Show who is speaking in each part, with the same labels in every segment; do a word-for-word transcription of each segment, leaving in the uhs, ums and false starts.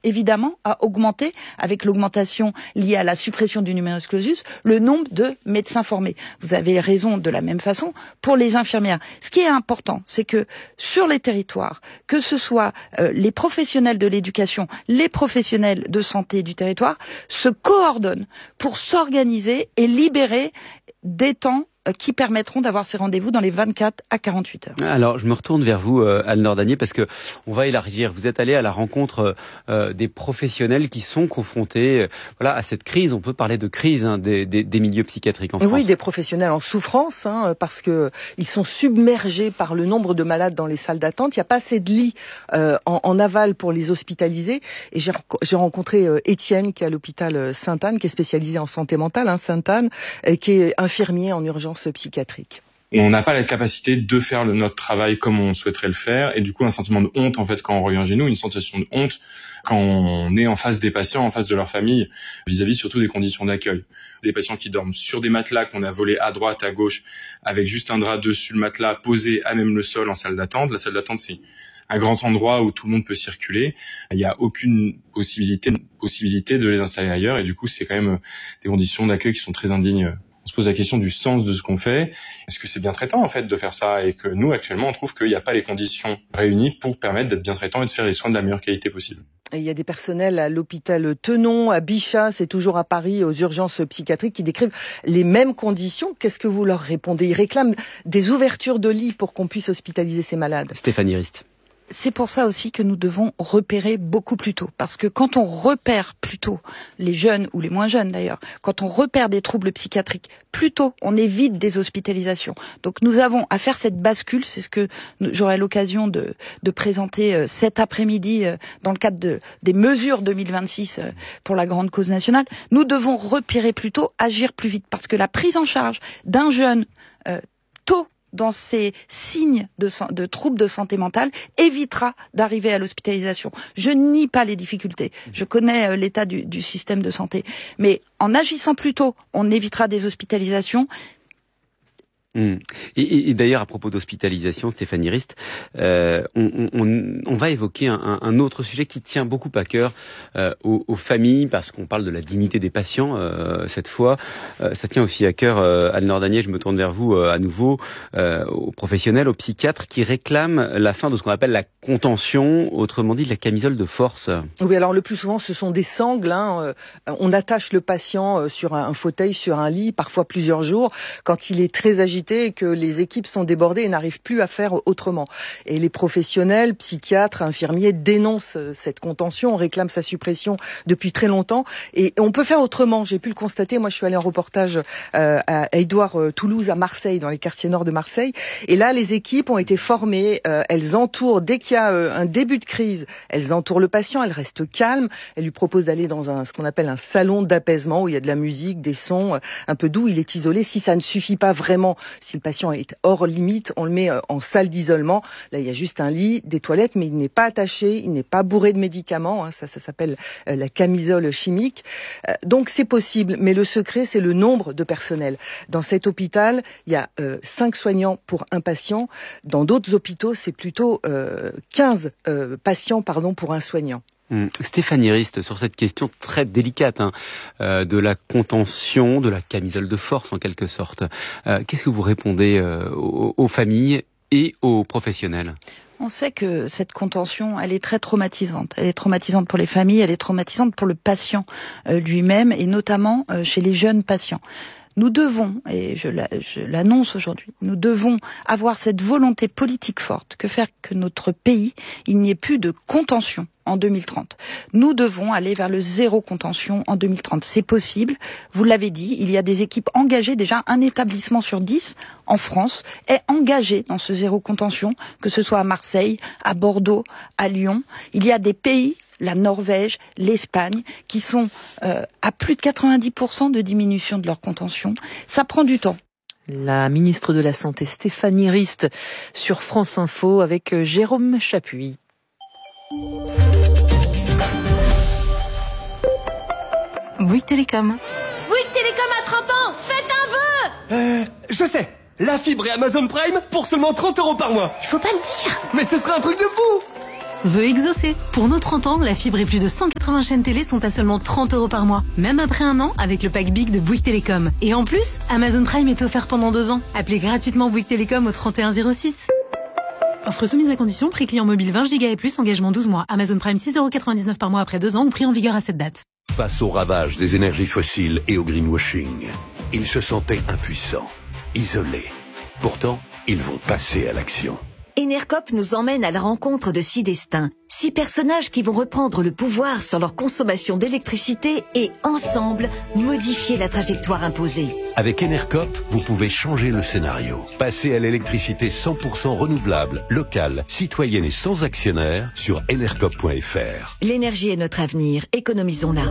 Speaker 1: évidemment à augmenter, avec l'augmentation liée à la suppression du numerus clausus, le nombre de médecins formés. Vous avez raison de la même façon pour les infirmières. Ce qui est important, c'est que sur les territoires, que ce soit euh, les professionnels de l'éducation, les professionnels de santé du territoire, se coordonnent pour s'organiser et libérer des temps qui permettront d'avoir ces rendez-vous dans les vingt-quatre à quarante-huit heures.
Speaker 2: Alors, je me retourne vers vous, euh, Anne-Laure Danier, parce que on va élargir. Vous êtes allé à la rencontre euh, des professionnels qui sont confrontés, euh, voilà, à cette crise. On peut parler de crise hein, des, des, des milieux psychiatriques en France.
Speaker 3: Oui, des professionnels en souffrance, hein, parce que ils sont submergés par le nombre de malades dans les salles d'attente. Il n'y a pas assez de lits euh, en, en aval pour les hospitaliser. Et j'ai, j'ai rencontré euh, Étienne, qui est à l'hôpital Sainte-Anne, qui est spécialisé en santé mentale, hein, Sainte-Anne, et qui est infirmier en urgence psychiatrique.
Speaker 4: On n'a pas la capacité de faire le, notre travail comme on souhaiterait le faire, et du coup un sentiment de honte en fait quand on revient chez nous, une sensation de honte quand on est en face des patients, en face de leur famille, vis-à-vis surtout des conditions d'accueil. Des patients qui dorment sur des matelas qu'on a volés à droite, à gauche, avec juste un drap dessus le matelas, posé à même le sol en salle d'attente. La salle d'attente, c'est un grand endroit où tout le monde peut circuler. Il n'y a aucune possibilité, possibilité de les installer ailleurs, et du coup c'est quand même des conditions d'accueil qui sont très indignes. On se pose la question du sens de ce qu'on fait. Est-ce que c'est bien traitant en fait de faire ça, et que nous actuellement on trouve qu'il n'y a pas les conditions réunies pour permettre d'être bien traitant et de faire les soins de la meilleure qualité possible.
Speaker 3: Et il y a des personnels à l'hôpital Tenon, à Bichat, c'est toujours à Paris, aux urgences psychiatriques, qui décrivent les mêmes conditions. Qu'est-ce que vous leur répondez ? Ils réclament des ouvertures de lits pour qu'on puisse hospitaliser ces malades.
Speaker 2: Stéphanie Rist.
Speaker 1: C'est pour ça aussi que nous devons repérer beaucoup plus tôt. Parce que quand on repère plus tôt, les jeunes ou les moins jeunes d'ailleurs, quand on repère des troubles psychiatriques plus tôt, on évite des hospitalisations. Donc nous avons à faire cette bascule, c'est ce que j'aurai l'occasion de, de présenter cet après-midi dans le cadre de, des mesures deux mille vingt-six pour la grande cause nationale. Nous devons repérer plus tôt, agir plus vite. Parce que la prise en charge d'un jeune euh, tôt, dans ces signes de, de troubles de santé mentale, évitera d'arriver à l'hospitalisation. Je nie pas les difficultés. Je connais euh, l'état du, du système de santé. Mais en agissant plus tôt, on évitera des hospitalisations.
Speaker 2: Mmh. Et, et d'ailleurs, à propos d'hospitalisation, Stéphanie Rist, euh, on, on, on va évoquer un, un autre sujet qui tient beaucoup à cœur euh, aux, aux familles, parce qu'on parle de la dignité des patients euh, cette fois. Euh, ça tient aussi à cœur, euh, Anne-Laure Danier, je me tourne vers vous euh, à nouveau, euh, aux professionnels, aux psychiatres qui réclament la fin de ce qu'on appelle la contention, autrement dit de la camisole de force.
Speaker 3: Oui, alors le plus souvent, ce sont des sangles. Hein. On attache le patient sur un fauteuil, sur un lit, parfois plusieurs jours, quand il est très agité et que les équipes sont débordées et n'arrivent plus à faire autrement. Et les professionnels, psychiatres, infirmiers dénoncent cette contention, on réclame sa suppression depuis très longtemps. Et on peut faire autrement, j'ai pu le constater. Moi, je suis allée en reportage euh, à Édouard euh, Toulouse, à Marseille, dans les quartiers nord de Marseille. Et là, les équipes ont été formées, euh, elles entourent, dès qu'il y a euh, un début de crise, elles entourent le patient, elles restent calmes, elles lui proposent d'aller dans un, ce qu'on appelle un salon d'apaisement, où il y a de la musique, des sons, euh, un peu doux, il est isolé. Si ça ne suffit pas vraiment, si le patient est hors limite, on le met en salle d'isolement. Là, il y a juste un lit, des toilettes, mais il n'est pas attaché, il n'est pas bourré de médicaments. Hein, ça, ça s'appelle euh, la camisole chimique. Euh, donc, c'est possible, mais le secret, c'est le nombre de personnel. Dans cet hôpital, il y a euh, cinq soignants pour un patient. Dans d'autres hôpitaux, c'est plutôt euh, quinze euh, patients pardon, pour un soignant.
Speaker 2: Hum. Stéphanie Rist, sur cette question très délicate hein, euh, de la contention, de la camisole de force en quelque sorte, euh, qu'est-ce que vous répondez euh, aux, aux familles et aux professionnels ?
Speaker 1: On sait que cette contention, elle est très traumatisante. Elle est traumatisante pour les familles, elle est traumatisante pour le patient euh, lui-même, et notamment euh, chez les jeunes patients. Nous devons, et je, la, je l'annonce aujourd'hui, nous devons avoir cette volonté politique forte que faire que notre pays, il n'y ait plus de contention en deux mille trente. Nous devons aller vers le zéro contention en deux mille trente. C'est possible, vous l'avez dit, il y a des équipes engagées, déjà un établissement sur dix en France est engagé dans ce zéro contention, que ce soit à Marseille, à Bordeaux, à Lyon. Il y a des pays, la Norvège, l'Espagne, qui sont euh, à plus de quatre-vingt-dix pour cent de diminution de leur contention. Ça prend du temps.
Speaker 5: La ministre de la Santé, Stéphanie Rist, sur France Info avec Jérôme Chapuis.
Speaker 6: Bouygues Télécom.
Speaker 7: Bouygues Télécom a trente ans. Faites un vœu.
Speaker 8: Euh, je sais. La fibre et Amazon Prime pour seulement trente euros par mois.
Speaker 6: Il faut pas le dire.
Speaker 8: Mais ce serait un truc de fou.
Speaker 6: veut exaucer. Pour nos trente ans, la fibre et plus de cent quatre-vingts chaînes télé sont à seulement trente euros par mois. Même après un an, avec le pack Big de Bouygues Télécom. Et en plus, Amazon Prime est offert pendant deux ans. Appelez gratuitement Bouygues Télécom au trente et un zéro six. Offre soumise à condition, prix client mobile vingt giga et plus, engagement douze mois. Amazon Prime six euros quatre-vingt-dix-neuf par mois après deux ans ou prix en vigueur à cette date.
Speaker 8: Face au ravage des énergies fossiles et au greenwashing, ils se sentaient impuissants, isolés. Pourtant, ils vont passer à l'action.
Speaker 9: Enercop nous emmène à la rencontre de six destins, six personnages qui vont reprendre le pouvoir sur leur consommation d'électricité et, ensemble, modifier la trajectoire imposée.
Speaker 8: Avec Enercop, vous pouvez changer le scénario. Passer à l'électricité cent pour cent renouvelable, locale, citoyenne et sans actionnaire sur enercop point f r.
Speaker 9: L'énergie est notre avenir, économisons-la.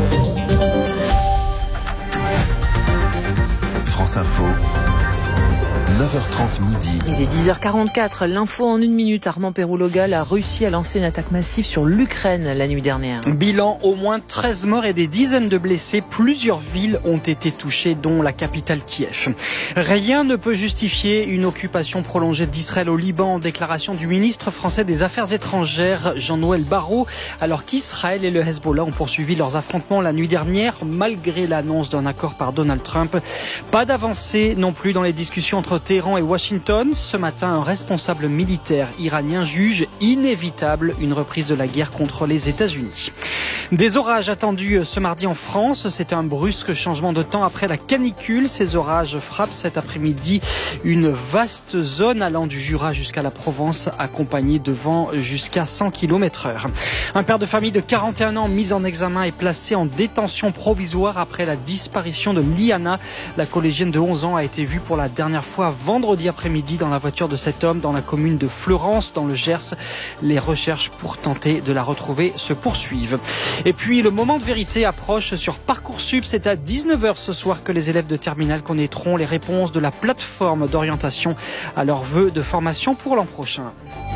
Speaker 10: France Info. neuf heures trente midi.
Speaker 5: Il est dix heures quarante-quatre. L'info en une minute. Armand Pérouloga, la Russie a lancé une attaque massive sur l'Ukraine la nuit dernière.
Speaker 11: Bilan, au moins treize morts et des dizaines de blessés. Plusieurs villes ont été touchées, dont la capitale Kiev. Rien ne peut justifier une occupation prolongée d'Israël au Liban. Déclaration du ministre français des Affaires étrangères, Jean-Noël Barrot, alors qu'Israël et le Hezbollah ont poursuivi leurs affrontements la nuit dernière, malgré l'annonce d'un accord par Donald Trump. Pas d'avancée non plus dans les discussions entre Téhéran et Washington. Ce matin, un responsable militaire iranien juge inévitable une reprise de la guerre contre les États-Unis. Des orages attendus ce mardi en France. C'est un brusque changement de temps après la canicule. Ces orages frappent cet après-midi une vaste zone allant du Jura jusqu'à la Provence, accompagnée de vents jusqu'à cent kilomètres heure. Un père de famille de quarante et un ans mis en examen est placé en détention provisoire après la disparition de Liana. La collégienne de onze ans a été vue pour la dernière fois vendredi après-midi dans la voiture de cet homme dans la commune de Fleurance, dans le Gers. Les recherches pour tenter de la retrouver se poursuivent. Et puis le moment de vérité approche sur Parcoursup. C'est à dix-neuf heures ce soir que les élèves de terminale connaîtront les réponses de la plateforme d'orientation à leurs vœux de formation pour l'an prochain.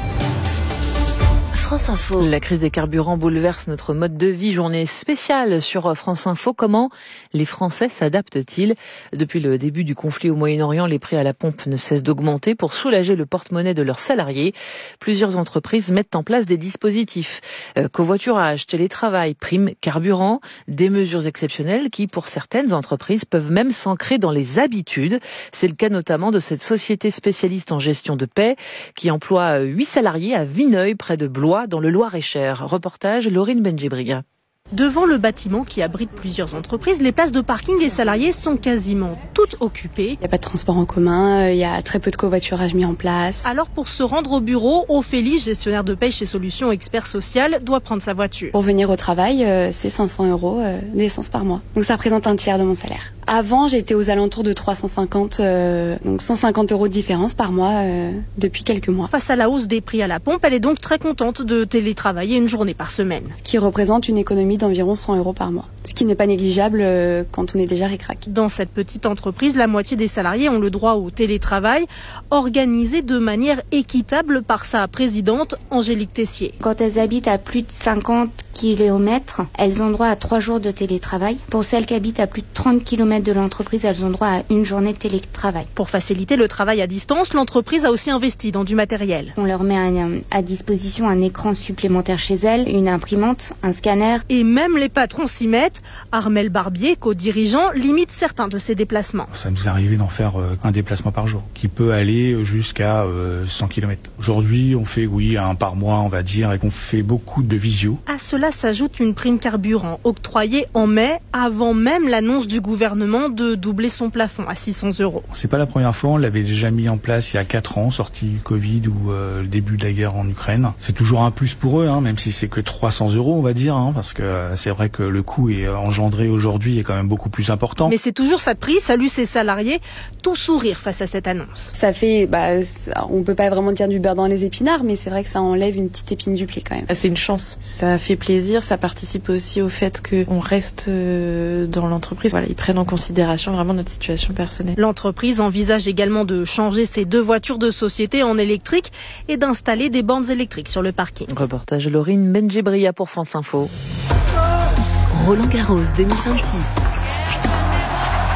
Speaker 5: France Info. La crise des carburants bouleverse notre mode de vie. Journée spéciale sur France Info. Comment les Français s'adaptent-ils ? Depuis le début du conflit au Moyen-Orient, les prix à la pompe ne cessent d'augmenter pour soulager le porte-monnaie de leurs salariés. Plusieurs entreprises mettent en place des dispositifs. Euh, covoiturage, télétravail, primes carburant, des mesures exceptionnelles qui, pour certaines entreprises, peuvent même s'ancrer dans les habitudes. C'est le cas notamment de cette société spécialiste en gestion de paie qui emploie huit salariés à Vineuil, près de Blois, dans le Loir-et-Cher. Reportage Laurine Benjibriga.
Speaker 12: Devant le bâtiment qui abrite plusieurs entreprises, les places de parking des salariés sont quasiment toutes occupées.
Speaker 13: Il n'y a pas de transport en commun, il y a très peu de covoiturage mis en place.
Speaker 12: Alors pour se rendre au bureau, Ophélie, gestionnaire de paye chez Solutions Expert Social, doit prendre sa voiture.
Speaker 13: Pour venir au travail, c'est cinq cents euros d'essence par mois. Donc ça représente un tiers de mon salaire. Avant, j'étais aux alentours de trois cent cinquante, euh, donc cent cinquante euros de différence par mois euh, depuis quelques mois.
Speaker 12: Face à la hausse des prix à la pompe, elle est donc très contente de télétravailler une journée par semaine.
Speaker 13: Ce qui représente une économie d'environ cent euros par mois. Ce qui n'est pas négligeable euh, quand on est déjà ric-rac.
Speaker 12: Dans cette petite entreprise, la moitié des salariés ont le droit au télétravail, organisé de manière équitable par sa présidente Angélique Tessier.
Speaker 14: Quand elles habitent à plus de cinquante kilomètres, elles ont droit à trois jours de télétravail. Pour celles qui habitent à plus de trente kilomètres de l'entreprise, elles ont droit à une journée de télétravail.
Speaker 12: Pour faciliter le travail à distance, l'entreprise a aussi investi dans du matériel.
Speaker 14: On leur met un, à disposition un écran supplémentaire chez elles, une imprimante, un scanner.
Speaker 12: Et même les patrons s'y mettent. Armel Barbier, co-dirigeant, limite certains de ces déplacements.
Speaker 15: Ça nous est arrivé d'en faire un déplacement par jour, qui peut aller jusqu'à cent kilomètres. Aujourd'hui, on fait, oui, un par mois, on va dire, et qu'on fait beaucoup de visio.
Speaker 12: À cela s'ajoute une prime carburant octroyée en mai, avant même l'annonce du gouvernement de doubler son plafond à six cents euros.
Speaker 15: C'est pas la première fois, on l'avait déjà mis en place il y a quatre ans, sorti du Covid ou euh, le début de la guerre en Ukraine. C'est toujours un plus pour eux, hein, même si c'est que trois cents euros, on va dire, hein, parce que euh, c'est vrai que le coût est engendré aujourd'hui est quand même beaucoup plus important.
Speaker 12: Mais c'est toujours ça de prix, salue ses salariés, tout sourire face à cette annonce.
Speaker 13: Ça fait, bah, on peut pas vraiment dire du beurre dans les épinards, mais c'est vrai que ça enlève une petite épine du pied quand même.
Speaker 16: C'est une chance, ça fait plaisir, ça participe aussi au fait qu'on reste dans l'entreprise. Voilà, ils prennent en considération vraiment notre situation personnelle.
Speaker 12: L'entreprise envisage également de changer ses deux voitures de société en électrique et d'installer des bornes électriques sur le parking.
Speaker 5: Reportage Laurine Benjibria pour France Info.
Speaker 6: Roland Garros deux mille vingt-six.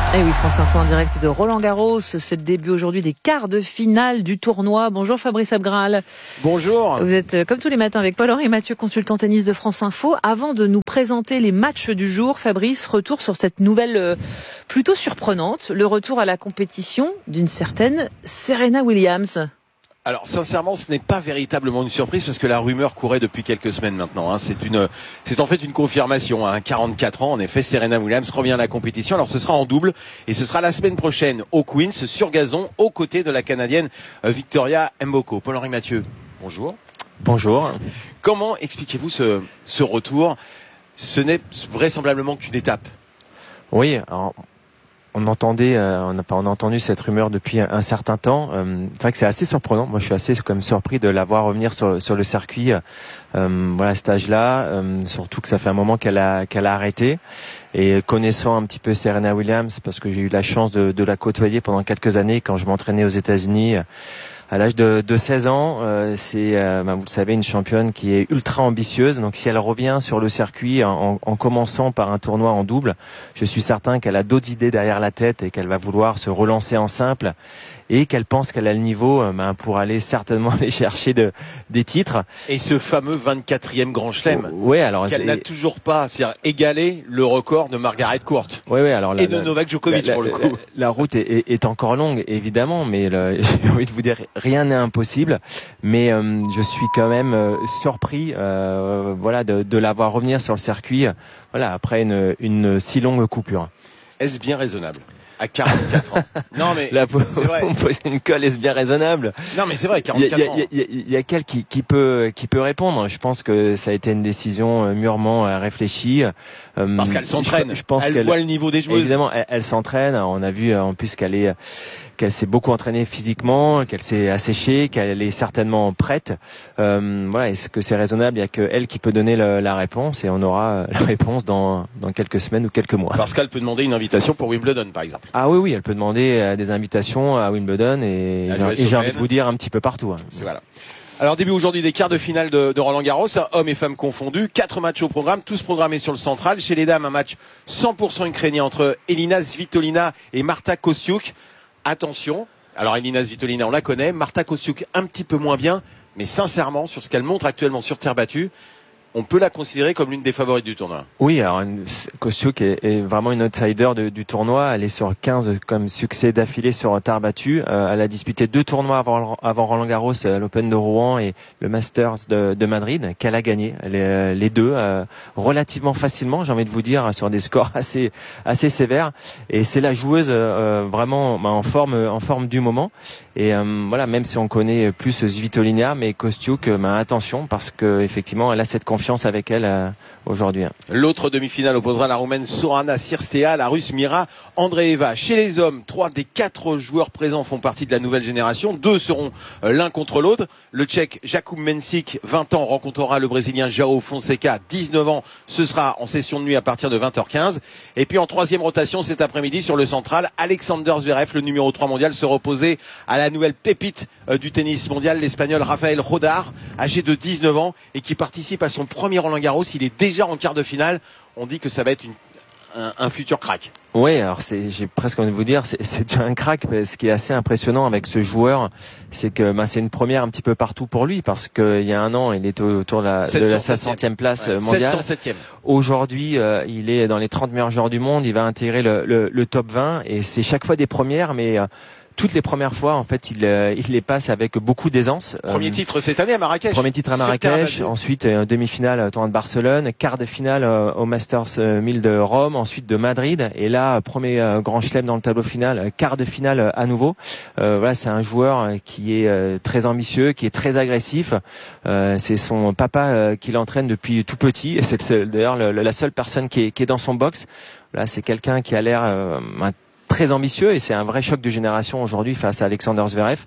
Speaker 5: Et oui, France Info en direct de Roland-Garros. C'est le début aujourd'hui des quarts de finale du tournoi. Bonjour Fabrice Abgral.
Speaker 17: Bonjour.
Speaker 5: Vous êtes comme tous les matins avec Paul-Henri Mathieu, consultant tennis de France Info. Avant de nous présenter les matchs du jour, Fabrice, retour sur cette nouvelle plutôt surprenante, le retour à la compétition d'une certaine Serena Williams.
Speaker 17: Alors sincèrement, ce n'est pas véritablement une surprise parce que la rumeur courait depuis quelques semaines maintenant. Hein. C'est une, c'est en fait une confirmation. À hein. quarante-quatre ans, en effet, Serena Williams revient à la compétition. Alors ce sera en double et ce sera la semaine prochaine au Queens sur gazon, aux côtés de la Canadienne Victoria Mboko. Paul-Henri Mathieu, bonjour.
Speaker 18: Bonjour.
Speaker 17: Comment expliquez-vous ce, ce retour ? Ce n'est vraisemblablement qu'une étape.
Speaker 18: Oui. Alors... On entendait, euh, on a pas, on a entendu cette rumeur depuis un, un certain temps. Euh, c'est vrai que c'est assez surprenant. Moi, je suis assez comme surpris de la voir revenir sur sur le circuit. Euh, voilà, à cet âge-là, euh, surtout que ça fait un moment qu'elle a qu'elle a arrêté. Et connaissant un petit peu Serena Williams, parce que j'ai eu la chance de, de la côtoyer pendant quelques années quand je m'entraînais aux États-Unis. À l'âge de, de seize ans, euh, c'est, euh, ben vous le savez, une championne qui est ultra ambitieuse. Donc, si elle revient sur le circuit en, en commençant par un tournoi en double, je suis certain qu'elle a d'autres idées derrière la tête et qu'elle va vouloir se relancer en simple et qu'elle pense qu'elle a le niveau euh, ben, pour aller certainement aller chercher de, des titres.
Speaker 17: Et ce fameux vingt-quatrième Grand Chelem,
Speaker 18: oh, ouais, alors
Speaker 17: qu'elle n'a toujours pas, c'est-à-dire égalé le record de Margaret Court
Speaker 18: ouais, ouais, alors,
Speaker 17: et
Speaker 18: la,
Speaker 17: de
Speaker 18: la,
Speaker 17: Novak Djokovic
Speaker 18: la,
Speaker 17: pour le coup.
Speaker 18: La, la route est, est, est encore longue, évidemment, mais le, j'ai envie de vous dire, rien n'est impossible. Mais euh, je suis quand même euh, surpris, euh, voilà, de, de la voir revenir sur le circuit, voilà, après une, une si longue coupure.
Speaker 17: Est-ce bien raisonnable ? À quarante-quatre ans. Non mais
Speaker 18: là, vous,
Speaker 17: c'est vrai.
Speaker 18: Vous me posez une colle, est-ce bien raisonnable ?
Speaker 17: Non mais c'est vrai, quarante-quatre
Speaker 18: il y a,
Speaker 17: ans.
Speaker 18: Il y a, il y a quel qui, qui peut qui peut répondre ? Je pense que ça a été une décision mûrement réfléchie.
Speaker 17: Parce qu'elle s'entraîne.
Speaker 18: Je, je pense
Speaker 17: elle
Speaker 18: qu'elle
Speaker 17: voit le niveau des joueuses.
Speaker 18: Évidemment, elle, elle s'entraîne. On a vu en plus qu'elle est qu'elle s'est beaucoup entraînée physiquement, qu'elle s'est asséchée, qu'elle est certainement prête. Euh, voilà, est-ce que c'est raisonnable ? Il y a que elle qui peut donner le, la réponse et on aura la réponse dans dans quelques semaines ou quelques mois.
Speaker 17: Parce qu'elle peut demander une invitation pour Wimbledon, par exemple.
Speaker 18: Ah oui, oui, elle peut demander des invitations à Wimbledon et, et, et j'ai envie de vous dire un petit peu partout. Hein.
Speaker 17: C'est voilà. Alors début aujourd'hui des quarts de finale de, de Roland-Garros, hommes et femmes confondus, quatre matchs au programme, tous programmés sur le central. Chez les dames, un match cent pour cent ukrainien entre Elina Svitolina et Marta Kostyuk. Attention, alors Elina Svitolina on la connaît, Marta Kostyuk un petit peu moins bien, mais sincèrement sur ce qu'elle montre actuellement sur terre battue, on peut la considérer comme l'une des favorites du tournoi.
Speaker 18: Oui, alors Kostyuk est, est vraiment une outsider de, du tournoi. Elle est sur quinze comme succès d'affilée sur terre battue. Euh, elle a disputé deux tournois avant, avant Roland-Garros, l'Open de Rouen et le Masters de, de Madrid, qu'elle a gagné les, les deux euh, relativement facilement. J'ai envie de vous dire sur des scores assez assez sévères. Et c'est la joueuse euh, vraiment bah, en forme en forme du moment. Et euh, voilà, même si on connaît plus Svitolina, mais Kostyuk, bah, attention parce que effectivement, elle a cette confiance avec elle euh, aujourd'hui.
Speaker 17: L'autre demi-finale opposera la Roumaine Sorana Cirstea, la Russe Mira Andreeva. Chez les hommes, trois des quatre joueurs présents font partie de la nouvelle génération. Deux seront euh, l'un contre l'autre. Le Tchèque Jakub Mensik, vingt ans, rencontrera le Brésilien João Fonseca, dix-neuf ans. Ce sera en session de nuit à partir de vingt heures quinze. Et puis en troisième rotation cet après-midi sur le central, Alexander Zverev, le numéro trois mondial, se reposer à la nouvelle pépite euh, du tennis mondial, l'Espagnol Rafael Rodar, âgé de dix-neuf ans et qui participe à son premier Roland-Garros. Il est déjà en quart de finale. On dit que ça va être une, un, un futur crack.
Speaker 18: Oui, alors c'est, j'ai presque envie de vous dire, c'est, c'est déjà un crack. Ce qui est assez impressionnant avec ce joueur, c'est que ben, c'est une première un petit peu partout pour lui, parce qu'il y a un an, il était autour de la, de la sa centième place
Speaker 17: ouais,
Speaker 18: mondiale.
Speaker 17: sept cent septième.
Speaker 18: Aujourd'hui, euh, il est dans les trente meilleurs joueurs du monde. Il va intégrer le, le, le top vingt, et c'est chaque fois des premières, mais euh, toutes les premières fois, en fait, il, euh, il les passe avec beaucoup d'aisance.
Speaker 17: Premier euh, titre cette année à Marrakech.
Speaker 18: Premier titre à Marrakech. Ensuite, euh, demi-finale au tournoi de Barcelone. Quart de finale euh, au Masters euh, mille de Rome. Ensuite de Madrid. Et là, premier euh, grand chelem dans le tableau final. Euh, quart de finale euh, à nouveau. Euh, voilà, c'est un joueur euh, qui est euh, très ambitieux, qui est très agressif. Euh, c'est son papa euh, qui l'entraîne depuis tout petit. Et c'est le, d'ailleurs le, la seule personne qui est, qui est dans son box. Là, c'est quelqu'un qui a l'air euh, très ambitieux et c'est un vrai choc de génération aujourd'hui face à Alexander Zverev.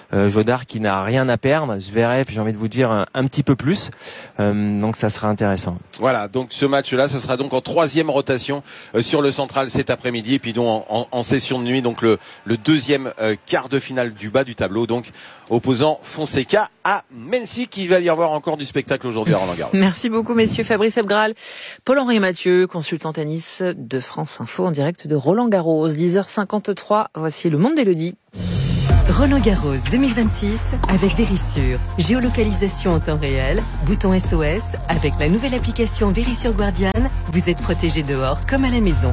Speaker 18: Euh, Jodar qui n'a rien à perdre, Zverev, j'ai envie de vous dire un, un petit peu plus. Euh, donc ça sera intéressant.
Speaker 17: Voilà, donc ce match-là, ce sera donc en troisième rotation euh, sur le central cet après-midi, et puis donc en, en, en session de nuit, donc le, le deuxième euh, quart de finale du bas du tableau, donc opposant Fonseca à Mensik. Il va y avoir encore du spectacle aujourd'hui à Roland-Garros.
Speaker 5: Merci beaucoup messieurs. Fabrice Ebgral, Paul-Henri Mathieu, consultant tennis de France Info en direct de Roland-Garros. dix heures cinquante-trois, voici le monde d'Élodie.
Speaker 19: Roland-Garros deux mille vingt-six avec Verisure. Géolocalisation en temps réel, bouton S O S, avec la nouvelle application Verisure Guardian, vous êtes protégé dehors comme à la maison.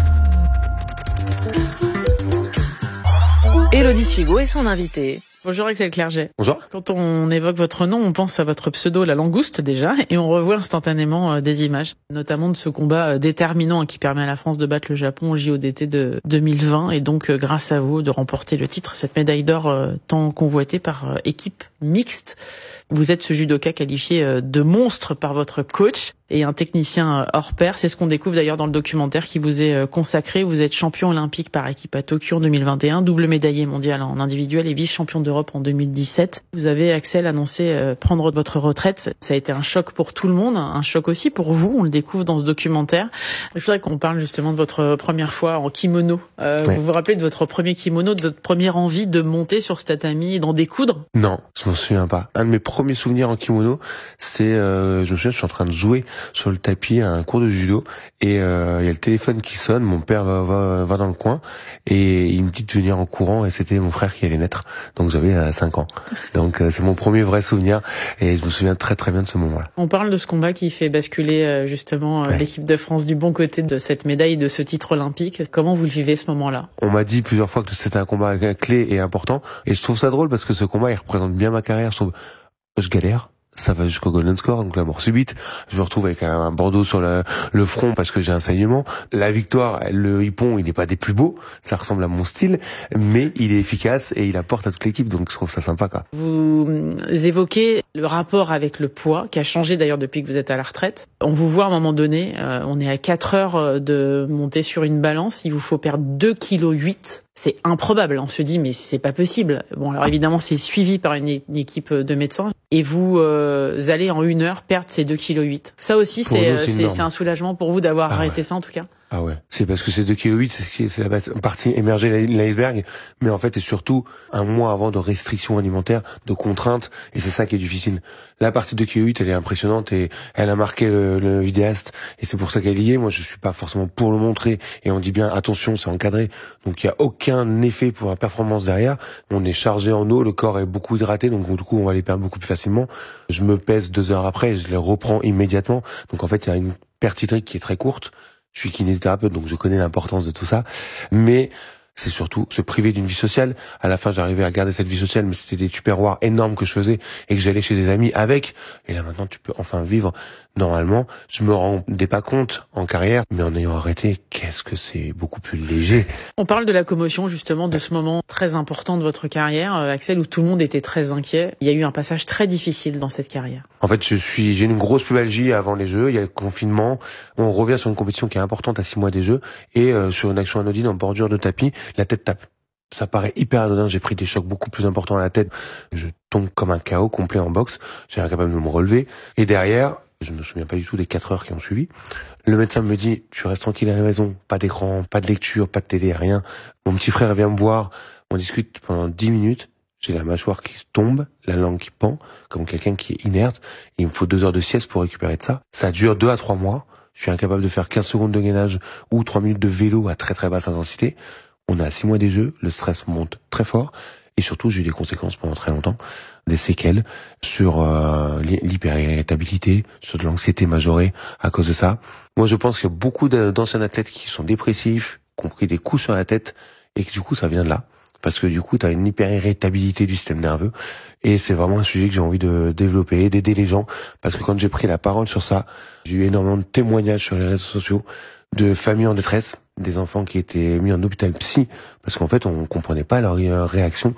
Speaker 5: Élodie Suigo et son invité.
Speaker 20: Bonjour Axel Clerget.
Speaker 17: Bonjour.
Speaker 20: Quand on évoque votre nom, on pense à votre pseudo, la langouste déjà, et on revoit instantanément des images, notamment de ce combat déterminant qui permet à la France de battre le Japon au J O D T de deux mille vingt, et donc grâce à vous de remporter le titre, cette médaille d'or tant convoitée par équipe mixte. Vous êtes ce judoka qualifié de monstre par votre coach et un technicien hors pair. C'est ce qu'on découvre d'ailleurs dans le documentaire qui vous est consacré. Vous êtes champion olympique par équipe à Tokyo en deux mille vingt et un, double médaillé mondial en individuel et vice-champion d'Europe en deux mille dix-sept. Vous avez, Axel, annoncé prendre votre retraite. Ça a été un choc pour tout le monde, un choc aussi pour vous. On le découvre dans ce documentaire. Je voudrais qu'on parle justement de votre première fois en kimono. Euh, ouais. Vous vous rappelez de votre premier kimono, de votre première envie de monter sur ce tatami et d'en découdre?
Speaker 21: Non, je m'en souviens pas. Un de mes premiers souvenirs en kimono, c'est, euh, je me souviens, je suis en train de jouer sur le tapis à un cours de judo et il euh, y a le téléphone qui sonne, mon père va, va, va dans le coin et il me dit de venir en courant et c'était mon frère qui allait naître, donc j'avais euh, cinq ans. Donc euh, c'est mon premier vrai souvenir et je me souviens très très bien de ce moment-là.
Speaker 20: On parle de ce combat qui fait basculer euh, justement euh, ouais. l'équipe de France du bon côté de cette médaille, de ce titre olympique. Comment vous le vivez ce moment-là?
Speaker 21: On m'a dit plusieurs fois que c'était un combat clé et important et je trouve ça drôle parce que ce combat il représente bien ma carrière. Je trouve je galère. Ça va jusqu'au golden score, donc la mort subite. Je me retrouve avec un bandeau sur le, le front parce que j'ai un saignement. La victoire, le hippon, il n'est pas des plus beaux. Ça ressemble à mon style, mais il est efficace et il apporte à toute l'équipe, donc je trouve ça sympa, quoi.
Speaker 20: Vous évoquez le rapport avec le poids, qui a changé d'ailleurs depuis que vous êtes à la retraite. On vous voit à un moment donné, euh, on est à quatre heures de monter sur une balance, il vous faut perdre deux virgule huit kilos. C'est improbable. On se dit, mais c'est pas possible. Bon, alors évidemment, c'est suivi par une, une équipe de médecins. Et vous euh, allez en une heure perdre ces deux virgule huit kilos. Ça aussi, c'est, nous, c'est, c'est, c'est un soulagement pour vous d'avoir ah arrêté ouais. ça, en tout cas.
Speaker 21: Ah ouais, c'est parce que c'est deux virgule huit kilos, c'est ce qui est, c'est la partie émergée de l'iceberg, mais en fait c'est surtout un mois avant de restrictions alimentaires, de contraintes, et c'est ça qui est difficile. La partie deux virgule huit, elle est impressionnante et elle a marqué le, le vidéaste, et c'est pour ça qu'elle y est. Moi, je suis pas forcément pour le montrer, et on dit bien attention, c'est encadré, donc il y a aucun effet pour la performance derrière. On est chargé en eau, le corps est beaucoup hydraté, donc du coup on va les perdre beaucoup plus facilement. Je me pèse deux heures après, et je les reprends immédiatement. Donc en fait, il y a une perte hydrique qui est très courte. Je suis kinésithérapeute, donc je connais l'importance de tout ça. Mais c'est surtout se priver d'une vie sociale. À la fin, j'arrivais à garder cette vie sociale, mais c'était des tupperwares énormes que je faisais et que j'allais chez des amis avec. Et là, maintenant, tu peux enfin vivre normalement. Je me rendais pas compte en carrière, mais en ayant arrêté, qu'est-ce que c'est beaucoup plus léger.
Speaker 20: On parle de la commotion, justement, de ce moment très important de votre carrière, Axel, où tout le monde était très inquiet. Il y a eu un passage très difficile dans cette carrière.
Speaker 21: En fait, je suis, j'ai une grosse pubalgie avant les Jeux. Il y a le confinement. On revient sur une compétition qui est importante à six mois des Jeux et euh, sur une action anodine en bordure de tapis, la tête tape. Ça paraît hyper anodin, j'ai pris des chocs beaucoup plus importants à la tête. Je tombe comme un K O complet en boxe. J'ai incapable de me relever. Et derrière, je me souviens pas du tout des quatre heures qui ont suivi. Le médecin me dit, tu restes tranquille à la maison, pas d'écran, pas de lecture, pas de télé, rien. Mon petit frère vient me voir, on discute pendant dix minutes. J'ai la mâchoire qui tombe, la langue qui pend, comme quelqu'un qui est inerte. Il me faut deux heures de sieste pour récupérer de ça. Ça dure deux à trois mois. Je suis incapable de faire quinze secondes de gainage ou trois minutes de vélo à très très basse intensité. On est à six mois des Jeux, le stress monte très fort. Et surtout, j'ai eu des conséquences pendant très longtemps, des séquelles sur euh, l'hyperirritabilité, sur de l'anxiété majorée à cause de ça. Moi, je pense qu'il y a beaucoup d'anciens athlètes qui sont dépressifs, qui ont pris des coups sur la tête, et que du coup, ça vient de là. Parce que du coup, tu as une hyperirritabilité du système nerveux. Et c'est vraiment un sujet que j'ai envie de développer, d'aider les gens. Parce que quand j'ai pris la parole sur ça, j'ai eu énormément de témoignages sur les réseaux sociaux de familles en détresse, des enfants qui étaient mis en hôpital psy, parce qu'en fait, on comprenait pas leur réaction,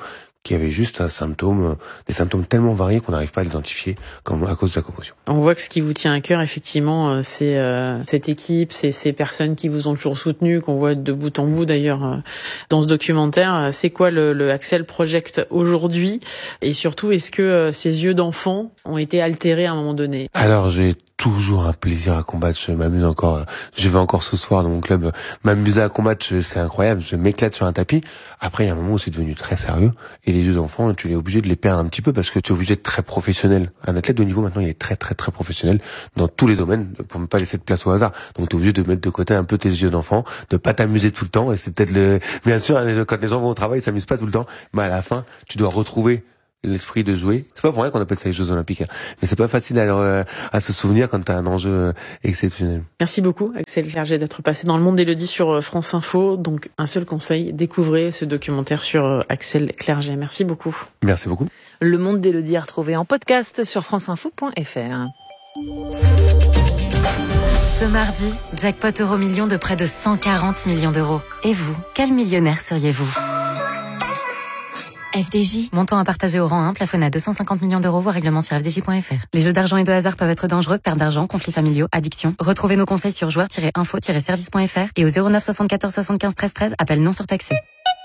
Speaker 21: qui avaient juste un symptôme, des symptômes tellement variés qu'on n'arrive pas à l'identifier comme à cause de la commotion.
Speaker 20: On voit que ce qui vous tient à cœur, effectivement, c'est euh, cette équipe, c'est ces personnes qui vous ont toujours soutenu, qu'on voit de bout en bout d'ailleurs euh, dans ce documentaire. C'est quoi le, le Axel Project aujourd'hui? Et surtout, est-ce que euh, ces yeux d'enfant ont été altérés à un moment donné?
Speaker 21: Alors, j'ai toujours un plaisir à combattre, je m'amuse encore, je vais encore ce soir dans mon club m'amuser à combattre, c'est incroyable, je m'éclate sur un tapis. Après il y a un moment où c'est devenu très sérieux et les yeux d'enfant, tu es obligé de les perdre un petit peu parce que tu es obligé d'être très professionnel. Un athlète de haut niveau maintenant, il est très très très professionnel dans tous les domaines pour ne pas laisser de place au hasard. Donc tu es obligé de mettre de côté un peu tes yeux d'enfant, de pas t'amuser tout le temps, et c'est peut-être le bien sûr quand les gens vont au travail, ils s'amusent pas tout le temps, mais à la fin, tu dois retrouver l'esprit de jouer. C'est pas pour rien qu'on appelle ça les Jeux Olympiques, hein. Mais c'est pas facile à, à se souvenir quand t'as un enjeu exceptionnel.
Speaker 20: Merci beaucoup, Axel Clerget, d'être passé dans le monde d'Élodie sur France Info. Donc, un seul conseil, découvrez ce documentaire sur Axel Clerget. Merci beaucoup.
Speaker 21: Merci beaucoup.
Speaker 5: Le monde d'Élodie à retrouver en podcast sur franceinfo point f r.
Speaker 6: Ce mardi, jackpot euro million de près de cent quarante millions d'euros. Et vous, quel millionnaire seriez-vous ? F D J, montant à partager au rang un, plafonné à deux cent cinquante millions d'euros, voire règlement sur f d j point f r. Les jeux d'argent et de hasard peuvent être dangereux, perte d'argent, conflits familiaux, addiction. Retrouvez nos conseils sur joueurs tiret info tiret service point f r et au zéro neuf soixante-quatorze soixante-quinze treize treize, appel non surtaxé.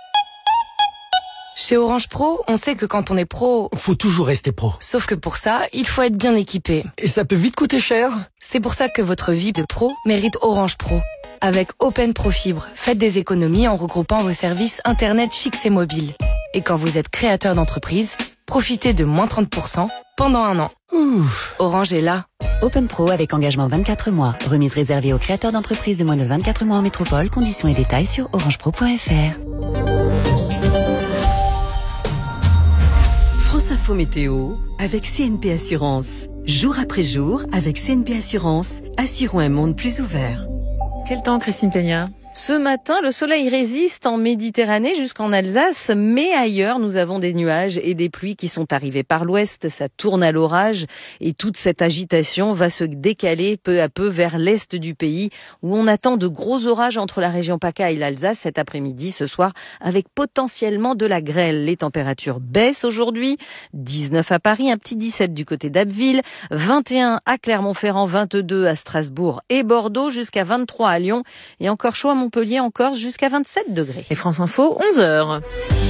Speaker 4: Chez Orange Pro, on sait que quand on est pro,
Speaker 22: faut toujours rester pro.
Speaker 4: Sauf que pour ça, il faut être bien équipé.
Speaker 22: Et ça peut vite coûter cher.
Speaker 4: C'est pour ça que votre vie de pro mérite Orange Pro. Avec Open Pro Fibre, faites des économies en regroupant vos services Internet fixe et mobile. Et quand vous êtes créateur d'entreprise, profitez de moins trente pour cent pendant un an. Ouh. Orange est là.
Speaker 23: Open Pro avec engagement vingt-quatre mois. Remise réservée aux créateurs d'entreprises de moins de vingt-quatre mois en métropole. Conditions et détails sur orange pro point f r.
Speaker 19: France Info Météo avec C N P Assurance. Jour après jour, avec C N P Assurance, assurons un monde plus ouvert.
Speaker 5: Quel temps, Christine Peña ?
Speaker 24: Ce matin, le soleil résiste en Méditerranée jusqu'en Alsace, mais ailleurs, nous avons des nuages et des pluies qui sont arrivés par l'ouest. Ça tourne à l'orage et toute cette agitation va se décaler peu à peu vers l'est du pays où on attend de gros orages entre la région PACA et l'Alsace cet après-midi, ce soir, avec potentiellement de la grêle. Les températures baissent aujourd'hui. dix-neuf à Paris, un petit dix-sept du côté d'Abbeville, vingt et un à Clermont-Ferrand, vingt-deux à Strasbourg et Bordeaux, jusqu'à vingt-trois à Lyon et encore chaud à Montpellier, en Corse, jusqu'à vingt-sept degrés.
Speaker 5: Et France Info, onze heures.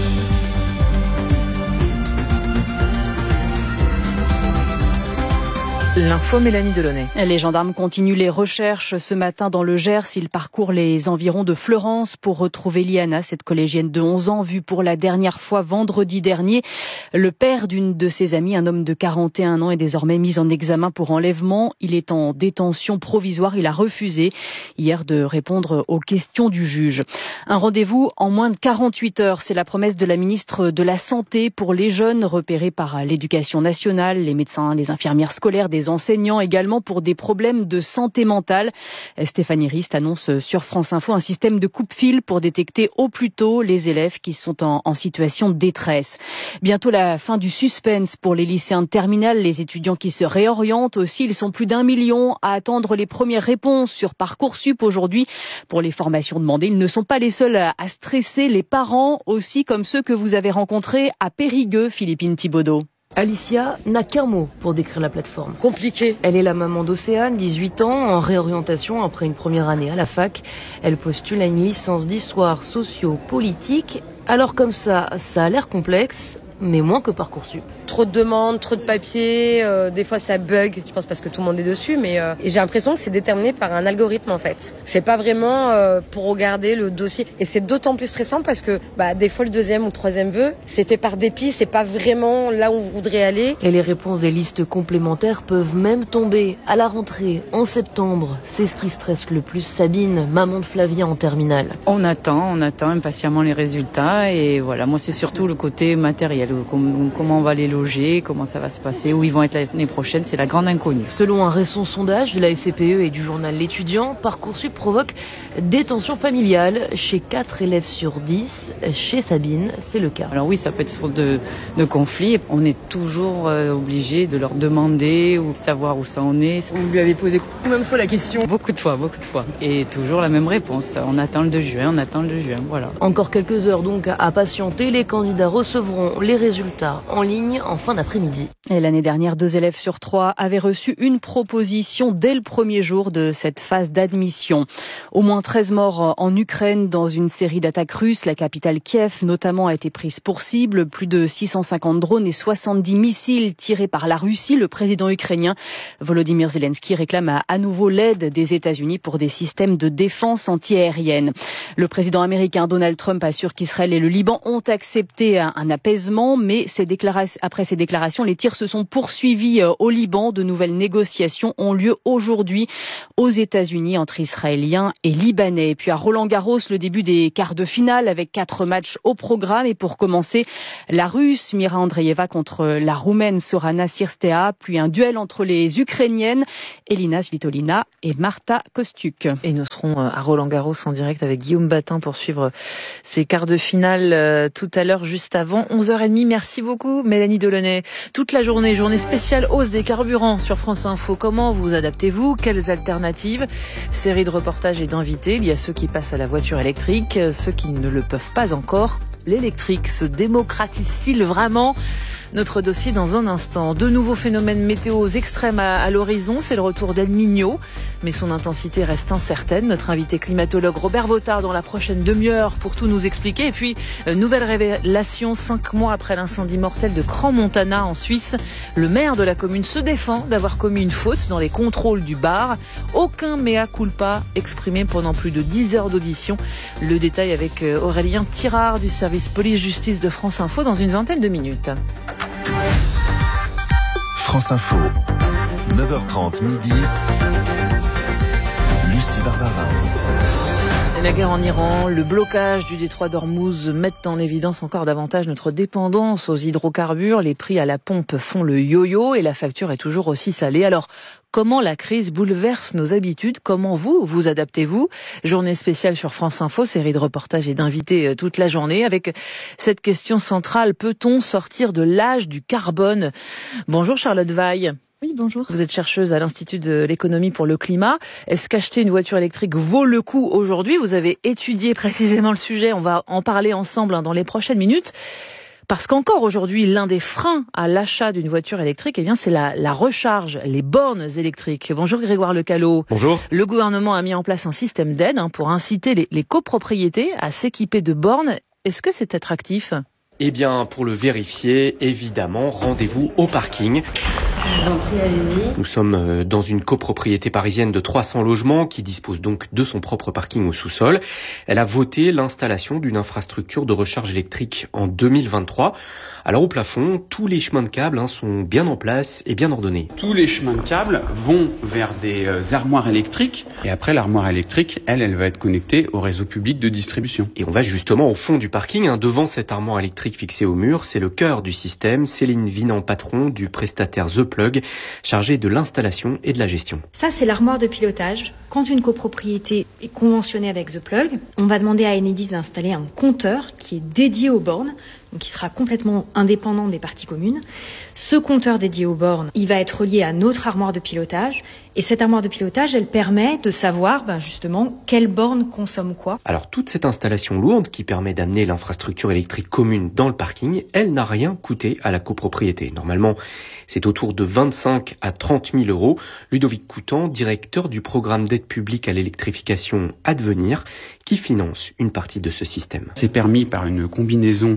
Speaker 5: L'info, Mélanie Delaunay.
Speaker 25: Les gendarmes continuent les recherches ce matin dans le Gers. Ils parcourent les environs de Fleurance pour retrouver Liana, cette collégienne de onze ans, vue pour la dernière fois vendredi dernier. Le père d'une de ses amies, un homme de quarante et un ans, est désormais mis en examen pour enlèvement. Il est en détention provisoire. Il a refusé hier de répondre aux questions du juge. Un rendez-vous en moins de quarante-huit heures. C'est la promesse de la ministre de la Santé pour les jeunes repérés par l'Éducation nationale, les médecins, les infirmières scolaires, des enseignants également pour des problèmes de santé mentale. Stéphanie Rist annonce sur France Info un système de coupe-fil pour détecter au plus tôt les élèves qui sont en, en situation de détresse. Bientôt la fin du suspense pour les lycéens de terminale, les étudiants qui se réorientent aussi. Ils sont plus d'un million à attendre les premières réponses sur Parcoursup aujourd'hui pour les formations demandées. Ils ne sont pas les seuls à, à stresser, les parents aussi, comme ceux que vous avez rencontrés à Périgueux, Philippine Thibaudot.
Speaker 26: Alicia n'a qu'un mot pour décrire la plateforme. Compliqué. Elle est la maman d'Océane, dix-huit ans, en réorientation après une première année à la fac. Elle postule à une licence d'histoire socio-politique. Alors comme ça, ça a l'air complexe, mais moins que Parcoursup.
Speaker 27: Trop de demandes, trop de papiers, euh, des fois ça bug, je pense parce que tout le monde est dessus, mais euh, et j'ai l'impression que c'est déterminé par un algorithme en fait. C'est pas vraiment euh, pour regarder le dossier, et c'est d'autant plus stressant parce que bah, des fois le deuxième ou le troisième vœu, c'est fait par dépit, c'est pas vraiment là où vous voudrez aller.
Speaker 26: Et les réponses des listes complémentaires peuvent même tomber à la rentrée, en septembre. C'est ce qui stresse le plus Sabine, maman de Flavien en terminale.
Speaker 28: On attend, on attend impatiemment les résultats, et voilà, moi c'est surtout le côté matériel, comment on va les loger, comment ça va se passer, où ils vont être l'année prochaine, c'est la grande inconnue.
Speaker 26: Selon un récent sondage de la F C P E et du journal L'Étudiant, Parcoursup provoque des tensions familiales chez quatre élèves sur dix. Chez Sabine, c'est le cas.
Speaker 28: Alors oui, ça peut être source de, de conflits. On est toujours euh, obligé de leur demander ou de savoir où ça en est.
Speaker 26: Vous lui avez posé combien de fois la question ?
Speaker 28: Beaucoup de fois, beaucoup de fois. Et toujours la même réponse. On attend le deux juin, on attend le deux juin, voilà.
Speaker 26: Encore quelques heures donc à patienter. Les candidats recevront les résultats en ligne en fin d'après-midi.
Speaker 25: Et l'année dernière, deux élèves sur trois avaient reçu une proposition dès le premier jour de cette phase d'admission. Au moins treize morts en Ukraine dans une série d'attaques russes. La capitale Kiev notamment a été prise pour cible. Plus de six cent cinquante drones et soixante-dix missiles tirés par la Russie. Le président ukrainien Volodymyr Zelensky réclame à, à nouveau l'aide des États-Unis pour des systèmes de défense antiaérienne. Le président américain Donald Trump assure qu'Israël et le Liban ont accepté un, un apaisement, mais ces déclarations, après ces déclarations, les tirs se sont poursuivis au Liban. De nouvelles négociations ont lieu aujourd'hui aux États-Unis entre Israéliens et Libanais. Et puis à Roland-Garros, le début des quarts de finale avec quatre matchs au programme. Et pour commencer, la Russe Mira Andreeva contre la Roumaine Sorana Cirstea, puis un duel entre les Ukrainiennes Elina Svitolina et Marta Kostyuk.
Speaker 5: Et nous serons à Roland-Garros en direct avec Guillaume Batin pour suivre ces quarts de finale euh, tout à l'heure, juste avant onze heures trente. Merci beaucoup Mélanie Delaunay. Toute la journée, journée spéciale hausse des carburants sur France Info. Comment vous adaptez-vous? Quelles alternatives? Série de reportages et d'invités. Il y a ceux qui passent à la voiture électrique, ceux qui ne le peuvent pas encore. L'électrique se démocratise-t-il vraiment? Notre dossier dans un instant. De nouveaux phénomènes météo extrêmes à, à l'horizon. C'est le retour d'El Niño, mais son intensité reste incertaine. Notre invité climatologue Robert Vautard dans la prochaine demi-heure pour tout nous expliquer. Et puis, euh, nouvelle révélation, cinq mois après l'incendie mortel de Crans-Montana en Suisse. Le maire de la commune se défend d'avoir commis une faute dans les contrôles du bar. Aucun mea culpa exprimé pendant plus de dix heures d'audition. Le détail avec euh, Aurélien Tirard du service police-justice de France Info dans une vingtaine de minutes.
Speaker 1: France Info, neuf heures trente midi, Lucie Barbara.
Speaker 5: La guerre en Iran, le blocage du détroit d'Ormuz mettent en évidence encore davantage notre dépendance aux hydrocarbures. Les prix à la pompe font le yo-yo et la facture est toujours aussi salée. Alors, comment la crise bouleverse nos habitudes? Comment vous, vous adaptez-vous? Journée spéciale sur France Info, série de reportages et d'invités toute la journée avec cette question centrale. Peut-on sortir de l'âge du carbone? Bonjour Charlotte Vaille.
Speaker 2: Oui, bonjour.
Speaker 5: Vous êtes chercheuse à l'Institut de l'économie pour le climat. Est-ce qu'acheter une voiture électrique vaut le coup aujourd'hui? Vous avez étudié précisément le sujet. On va en parler ensemble dans les prochaines minutes. Parce qu'encore aujourd'hui, l'un des freins à l'achat d'une voiture électrique, eh bien, c'est la, la recharge, les bornes électriques. Bonjour Grégoire Lecallot.
Speaker 3: Bonjour.
Speaker 5: Le gouvernement a mis en place un système d'aide hein, pour inciter les, les copropriétés à s'équiper de bornes. Est-ce que c'est attractif?
Speaker 3: Eh bien, pour le vérifier, évidemment, rendez-vous au parking.
Speaker 2: Je vous en prie, allez-y.
Speaker 3: Nous sommes dans une copropriété parisienne de trois cents logements qui dispose donc de son propre parking au sous-sol. Elle a voté l'installation d'une infrastructure de recharge électrique en deux mille vingt-trois. Alors au plafond, tous les chemins de câbles hein, sont bien en place et bien ordonnés.
Speaker 7: Tous les chemins de câbles vont vers des euh, armoires électriques et après l'armoire électrique, elle, elle va être connectée au réseau public de distribution.
Speaker 3: Et on va justement au fond du parking, hein, devant cette armoire électrique fixée au mur. C'est le cœur du système. Céline Vinan, patron du prestataire The Plug, chargé de l'installation et de la gestion.
Speaker 8: Ça, c'est l'armoire de pilotage. Quand une copropriété est conventionnée avec The Plug, on va demander à Enedis d'installer un compteur qui est dédié aux bornes, donc qui sera complètement indépendant des parties communes. Ce compteur dédié aux bornes, il va être relié à notre armoire de pilotage. Et cette armoire de pilotage, elle permet de savoir ben justement quelle borne consomme quoi.
Speaker 3: Alors toute cette installation lourde qui permet d'amener l'infrastructure électrique commune dans le parking, elle n'a rien coûté à la copropriété. Normalement, c'est autour de vingt-cinq à trente mille euros. Ludovic Coutan, directeur du programme d'aide publique à l'électrification Advenir, qui finance une partie de ce système.
Speaker 7: C'est permis par une combinaison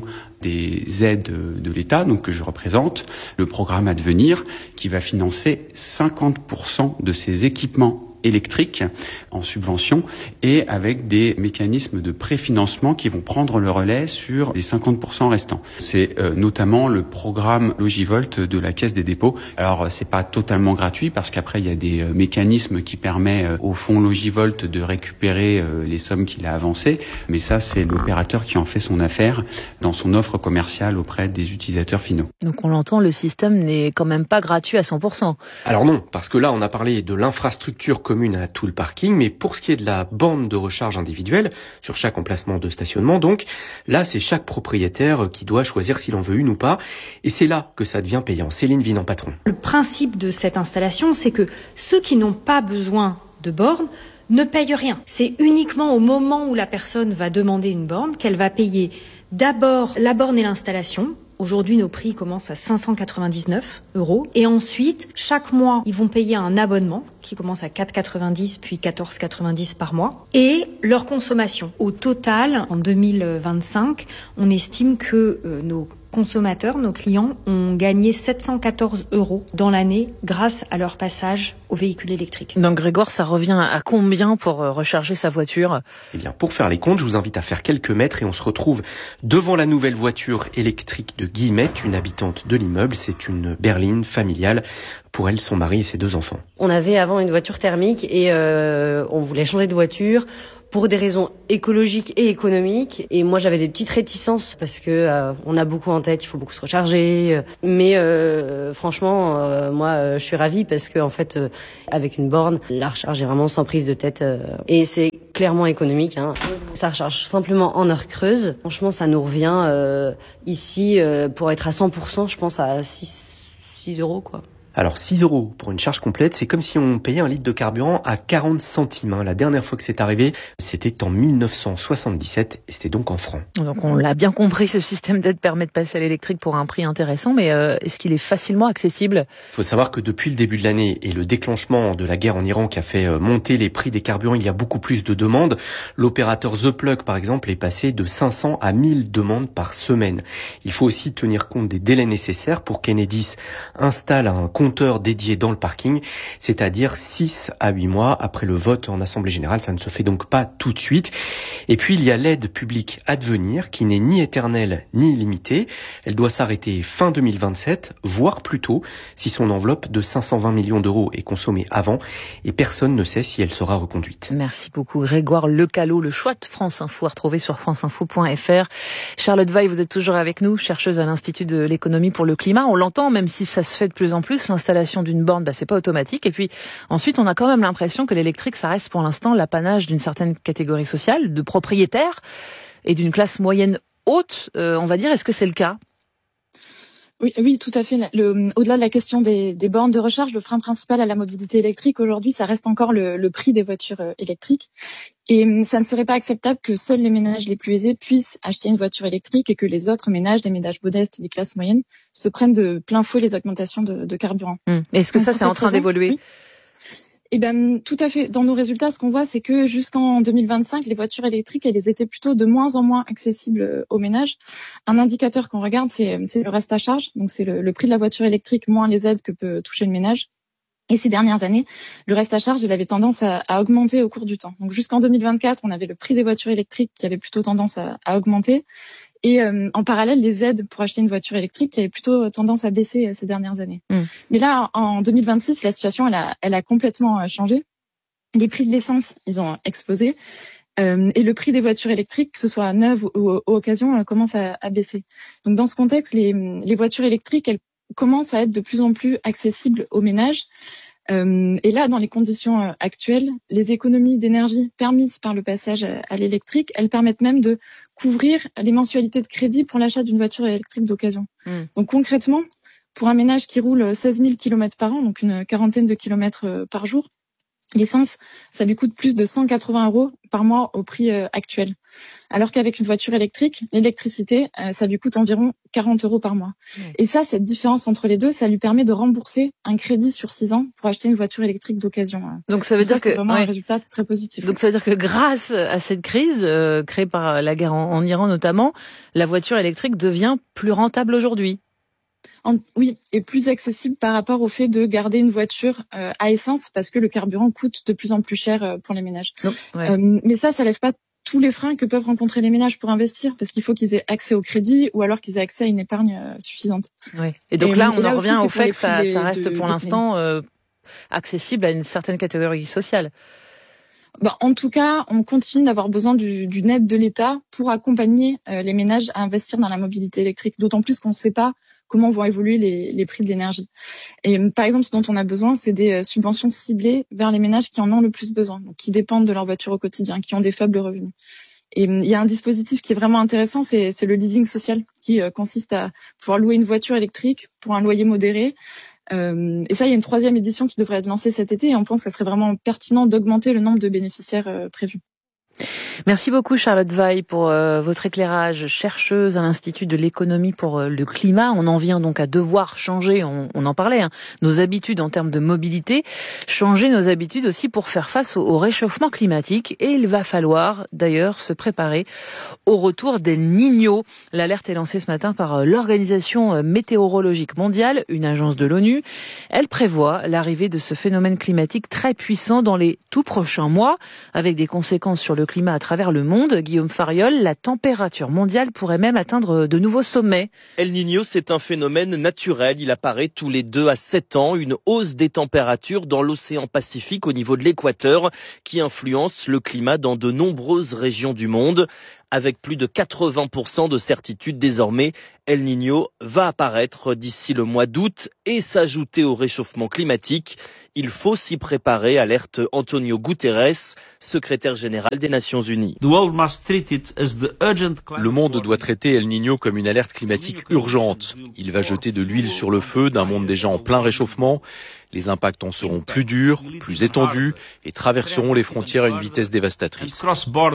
Speaker 7: des aides de l'État, donc que je représente, le programme Advenir, qui va financer cinquante pour cent de ces équipements électriques en subvention et avec des mécanismes de préfinancement qui vont prendre le relais sur les cinquante pour cent restants. C'est euh, notamment le programme Logivolt de la Caisse des dépôts. Alors c'est pas totalement gratuit parce qu'après il y a des euh, mécanismes qui permettent euh, au fonds Logivolt de récupérer euh, les sommes qu'il a avancées, mais ça c'est l'opérateur qui en fait son affaire dans son offre commerciale auprès des utilisateurs finaux.
Speaker 5: Donc on l'entend, le système n'est quand même pas gratuit à cent pour cent.
Speaker 3: Alors non, parce que là on a parlé de l'infrastructure commune à tout le parking, mais pour ce qui est de la borne de recharge individuelle, sur chaque emplacement de stationnement donc, là c'est chaque propriétaire qui doit choisir s'il en veut une ou pas, et c'est là que ça devient payant. Céline Vinan, patron.
Speaker 8: Le principe de cette installation, c'est que ceux qui n'ont pas besoin de borne ne payent rien. C'est uniquement au moment où la personne va demander une borne qu'elle va payer d'abord la borne et l'installation, Aujourd'hui, nos prix commencent à cinq cent quatre-vingt-dix-neuf euros. Et ensuite, chaque mois, ils vont payer un abonnement qui commence à quatre euros quatre-vingt-dix puis quatorze euros quatre-vingt-dix par mois. Et leur consommation. Au total, en deux mille vingt-cinq, on estime que euh, nos consommateurs, nos clients, ont gagné sept cent quatorze euros dans l'année grâce à leur passage au véhicule électrique.
Speaker 5: Donc Grégoire, ça revient à combien pour recharger sa voiture ?
Speaker 3: Eh bien, pour faire les comptes, je vous invite à faire quelques mètres et on se retrouve devant la nouvelle voiture électrique de Guillemette, une habitante de l'immeuble. C'est une berline familiale. Pour elle, son mari et ses deux enfants.
Speaker 2: On avait avant une voiture thermique et euh, on voulait changer de voiture pour des raisons écologiques et économiques. Et moi, j'avais des petites réticences parce que euh, on a beaucoup en tête, il faut beaucoup se recharger. Mais euh, franchement, euh, moi, euh, je suis ravie parce que en fait, euh, avec une borne, la recharge est vraiment sans prise de tête euh, et c'est clairement économique. Hein. Ça recharge simplement en heure creuse. Franchement, ça nous revient euh, ici euh, pour être à cent pour cent, je pense à six euros quoi.
Speaker 3: Alors six euros pour une charge complète, c'est comme si on payait un litre de carburant à quarante centimes. La dernière fois que c'est arrivé, c'était en mille neuf cent soixante-dix-sept et c'était donc en francs.
Speaker 5: Donc on l'a bien compris, ce système d'aide permet de passer à l'électrique pour un prix intéressant, mais euh, est-ce qu'il est facilement accessible ?
Speaker 3: Il faut savoir que depuis le début de l'année et le déclenchement de la guerre en Iran qui a fait monter les prix des carburants, il y a beaucoup plus de demandes. L'opérateur The Plug, par exemple, est passé de cinq cents à mille demandes par semaine. Il faut aussi tenir compte des délais nécessaires pour qu'Enedis installe un compteur dédié dans le parking, c'est-à-dire six à huit mois après le vote en Assemblée Générale. Ça ne se fait donc pas tout de suite. Et puis, il y a l'aide publique Advenir qui n'est ni éternelle ni illimitée. Elle doit s'arrêter fin deux mille vingt-sept, voire plus tôt, si son enveloppe de cinq cent vingt millions d'euros est consommée avant. Et personne ne sait si elle sera reconduite.
Speaker 5: Merci beaucoup Grégoire Lecalot. Le choix de France Info à retrouver sur franceinfo point f r. Charlotte Weill, vous êtes toujours avec nous, chercheuse à l'Institut de l'économie pour le climat. On l'entend, même si ça se fait de plus en plus, l'installation d'une borne, bah, c'est pas automatique. Et puis ensuite, on a quand même l'impression que l'électrique, ça reste pour l'instant l'apanage d'une certaine catégorie sociale, de propriétaires et d'une classe moyenne haute, euh, on va dire. Est-ce que c'est le cas ?
Speaker 9: Oui, oui, tout à fait. Le, au-delà de la question des, des bornes de recharge, le frein principal à la mobilité électrique aujourd'hui, ça reste encore le, le prix des voitures électriques. Et ça ne serait pas acceptable que seuls les ménages les plus aisés puissent acheter une voiture électrique et que les autres ménages, les ménages modestes et les classes moyennes, se prennent de plein fouet les augmentations de, de carburant.
Speaker 5: Mmh. Est-ce que Donc, ça, c'est en train raison, d'évoluer ? Oui.
Speaker 9: Eh ben, tout à fait. Dans nos résultats, ce qu'on voit, c'est que jusqu'en deux mille vingt-cinq, les voitures électriques, elles étaient plutôt de moins en moins accessibles aux ménages. Un indicateur qu'on regarde, c'est, c'est le reste à charge. Donc, c'est le, le prix de la voiture électrique moins les aides que peut toucher le ménage. Et ces dernières années, le reste à charge, il avait tendance à, à augmenter au cours du temps. Donc, jusqu'en deux mille vingt-quatre, on avait le prix des voitures électriques qui avait plutôt tendance à, à augmenter. Et euh, en parallèle, les aides pour acheter une voiture électrique qui avaient plutôt tendance à baisser euh, ces dernières années. Mmh. Mais là, en deux mille vingt-six, la situation, elle a, elle a complètement changé. Les prix de l'essence, ils ont explosé. Euh, et le prix des voitures électriques, que ce soit neuves ou, ou, ou occasion, euh, commence à, à baisser. Donc, dans ce contexte, les, les voitures électriques, elles commencent à être de plus en plus accessibles aux ménages. Euh, et là, dans les conditions euh, actuelles, les économies d'énergie permises par le passage à, à l'électrique, elles permettent même de couvrir les mensualités de crédit pour l'achat d'une voiture électrique d'occasion. Mmh. Donc concrètement, pour un ménage qui roule seize mille kilomètres par an, donc une quarantaine de kilomètres euh, par jour, l'essence, ça lui coûte plus de cent quatre-vingts euros par mois au prix euh, actuel. Alors qu'avec une voiture électrique, l'électricité, euh, ça lui coûte environ quarante euros par mois. Mmh. Et ça, cette différence entre les deux, ça lui permet de rembourser un crédit sur six ans pour acheter une voiture électrique d'occasion.
Speaker 5: Donc ça veut
Speaker 9: Donc
Speaker 5: dire
Speaker 9: ça,
Speaker 5: que
Speaker 9: vraiment
Speaker 5: ouais.
Speaker 9: un résultat très positif.
Speaker 5: Donc ça veut dire que grâce à cette crise euh, créée par la guerre en, en Iran notamment, la voiture électrique devient plus rentable aujourd'hui.
Speaker 9: En, oui, et plus accessible par rapport au fait de garder une voiture euh, à essence parce que le carburant coûte de plus en plus cher euh, pour les ménages. Donc, ouais. euh, mais ça, ça lève pas tous les freins que peuvent rencontrer les ménages pour investir parce qu'il faut qu'ils aient accès au crédit ou alors qu'ils aient accès à une épargne euh, suffisante.
Speaker 5: Ouais. Et donc et là, on et là en revient aussi, au fait que ça, ça reste
Speaker 9: de,
Speaker 5: pour
Speaker 9: de
Speaker 5: l'instant euh, accessible à une certaine catégorie sociale.
Speaker 9: Bah, en tout cas, on continue d'avoir besoin du, d'une aide de l'État pour accompagner euh, les ménages à investir dans la mobilité électrique. D'autant plus qu'on ne sait pas comment vont évoluer les, les prix de l'énergie. Et par exemple, ce dont on a besoin, c'est des euh, subventions ciblées vers les ménages qui en ont le plus besoin, donc qui dépendent de leur voiture au quotidien, qui ont des faibles revenus. Et il y a un dispositif qui est vraiment intéressant, c'est, c'est le leasing social, qui euh, consiste à pouvoir louer une voiture électrique pour un loyer modéré. Euh, et ça, il y a une troisième édition qui devrait être lancée cet été et on pense que ça serait vraiment pertinent d'augmenter le nombre de bénéficiaires euh, prévus.
Speaker 5: Merci beaucoup Charlotte Veil pour euh, votre éclairage, chercheuse à l'Institut de l'économie pour euh, le climat. On en vient donc à devoir changer, on, on en parlait, hein, nos habitudes en termes de mobilité, changer nos habitudes aussi pour faire face au, au réchauffement climatique. Et il va falloir d'ailleurs se préparer au retour d'El Niño. L'alerte est lancée ce matin par euh, l'Organisation météorologique mondiale, une agence de l'ONU. Elle prévoit l'arrivée de ce phénomène climatique très puissant dans les tout prochains mois, avec des conséquences sur le climat à travers le monde. Guillaume Fariol, la température mondiale pourrait même atteindre de nouveaux sommets.
Speaker 10: El Niño, c'est un phénomène naturel. Il apparaît tous les deux à sept ans. Une hausse des températures dans l'océan Pacifique au niveau de l'équateur qui influence le climat dans de nombreuses régions du monde. Avec plus de quatre-vingts pour cent de certitude désormais, El Niño va apparaître d'ici le mois d'août et s'ajouter au réchauffement climatique. Il faut s'y préparer, alerte Antonio Guterres, secrétaire général des Nations Unies.
Speaker 11: Le monde doit traiter El Niño comme une alerte climatique urgente. Il va jeter de l'huile sur le feu d'un monde déjà en plein réchauffement. Les impacts en seront plus durs, plus étendus et traverseront les frontières à une vitesse dévastatrice.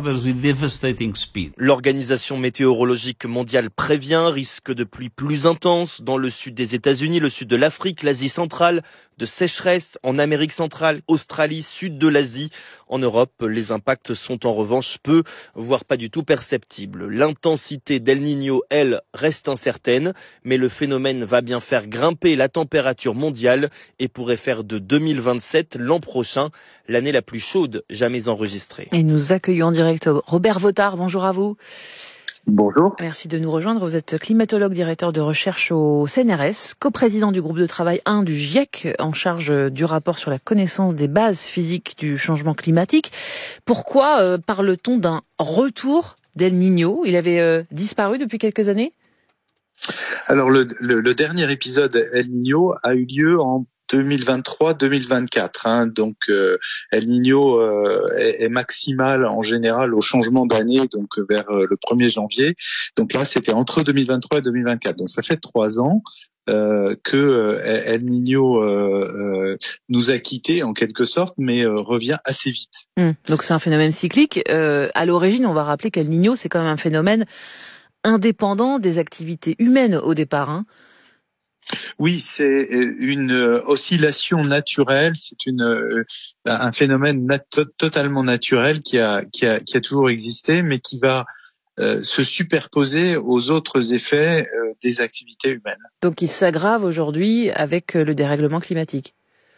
Speaker 10: L'Organisation météorologique mondiale prévient risque de pluies plus intenses dans le sud des États-Unis, le sud de l'Afrique, l'Asie centrale, de sécheresse en Amérique centrale, Australie, sud de l'Asie. En Europe, les impacts sont en revanche peu, voire pas du tout perceptibles. L'intensité d'El Niño, elle, reste incertaine, mais le phénomène va bien faire grimper la température mondiale et pourrait faire de deux mille vingt-sept, l'an prochain, l'année la plus chaude jamais enregistrée.
Speaker 5: Et nous accueillons en direct Robert Vautard. Bonjour à vous.
Speaker 12: Bonjour.
Speaker 5: Merci de nous rejoindre. Vous êtes climatologue, directeur de recherche au C N R S, coprésident du groupe de travail un du GIEC, en charge du rapport sur la connaissance des bases physiques du changement climatique. Pourquoi euh, parle-t-on d'un retour d'El Niño ? Il avait euh, disparu depuis quelques années ?
Speaker 12: Alors, le, le, le dernier épisode El Niño a eu lieu en deux mille vingt-trois deux mille vingt-quatre. Hein. Donc, euh, El Niño euh, est, est maximal en général au changement d'année, donc vers euh, le premier janvier. Donc là, c'était entre deux mille vingt-trois et deux mille vingt-quatre. Donc, ça fait trois ans euh, que euh, El Niño euh, euh, nous a quittés en quelque sorte, mais euh, revient assez vite.
Speaker 5: Hum, donc, c'est un phénomène cyclique. Euh, à l'origine, on va rappeler qu'El Niño, c'est quand même un phénomène indépendant des activités humaines au départ, hein.
Speaker 12: Oui, c'est une oscillation naturelle, c'est une un phénomène nat- totalement naturel qui a qui a qui a toujours existé, mais qui va euh, se superposer aux autres effets euh, des activités humaines.
Speaker 5: Donc, il s'aggrave aujourd'hui avec le dérèglement climatique.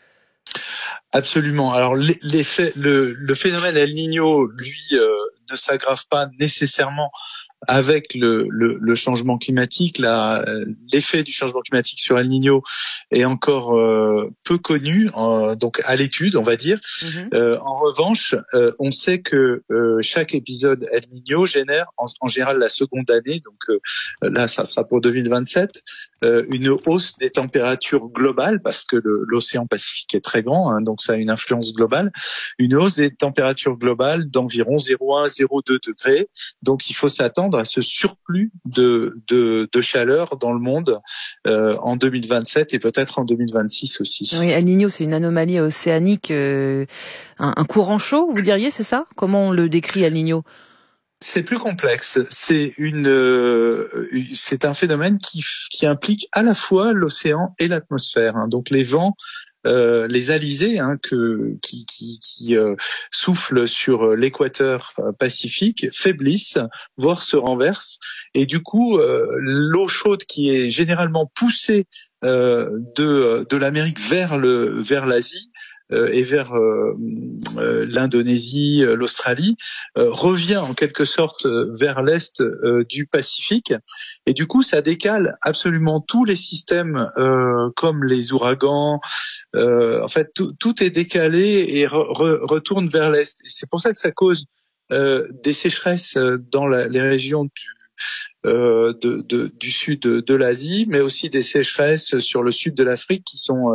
Speaker 12: Absolument. Alors, l'effet, le, le phénomène El Niño, lui, euh, ne s'aggrave pas nécessairement avec le, le, le changement climatique. Là, l'effet du changement climatique sur El Niño est encore euh, peu connu, euh, donc à l'étude, on va dire. Mm-hmm. Euh, en revanche, euh, on sait que euh, chaque épisode El Niño génère en, en général la seconde année, donc euh, là, ça sera pour deux mille vingt-sept, euh, une hausse des températures globales, parce que le, l'océan Pacifique est très grand, hein, donc ça a une influence globale, une hausse des températures globales d'environ zéro virgule un à zéro virgule deux degrés. Donc, il faut s'attendre à ce surplus de, de, de chaleur dans le monde euh, en deux mille vingt-sept et peut-être en deux mille vingt-six aussi.
Speaker 5: Oui, El Niño, c'est une anomalie océanique, euh, un, un courant chaud, vous diriez, c'est ça ? Comment on le décrit, El Niño ?
Speaker 12: C'est plus complexe. C'est une, euh, c'est un phénomène qui, qui implique à la fois l'océan et l'atmosphère. Hein. Donc les vents, euh, les alizés, hein, que, qui, qui, qui euh, soufflent sur l'équateur pacifique faiblissent, voire se renversent, et du coup, euh, l'eau chaude qui est généralement poussée euh, de, de l'Amérique vers le, vers l'Asie. Euh, et vers euh, euh, l'Indonésie, euh, l'Australie, euh, revient en quelque sorte euh, vers l'est euh, du Pacifique. Et du coup, ça décale absolument tous les systèmes, euh, comme les ouragans. Euh, en fait, tout, tout est décalé et re, re, retourne vers l'est. Et c'est pour ça que ça cause euh, des sécheresses dans la, les régions du Euh, de, de, du sud de, de l'Asie, mais aussi des sécheresses sur le sud de l'Afrique qui sont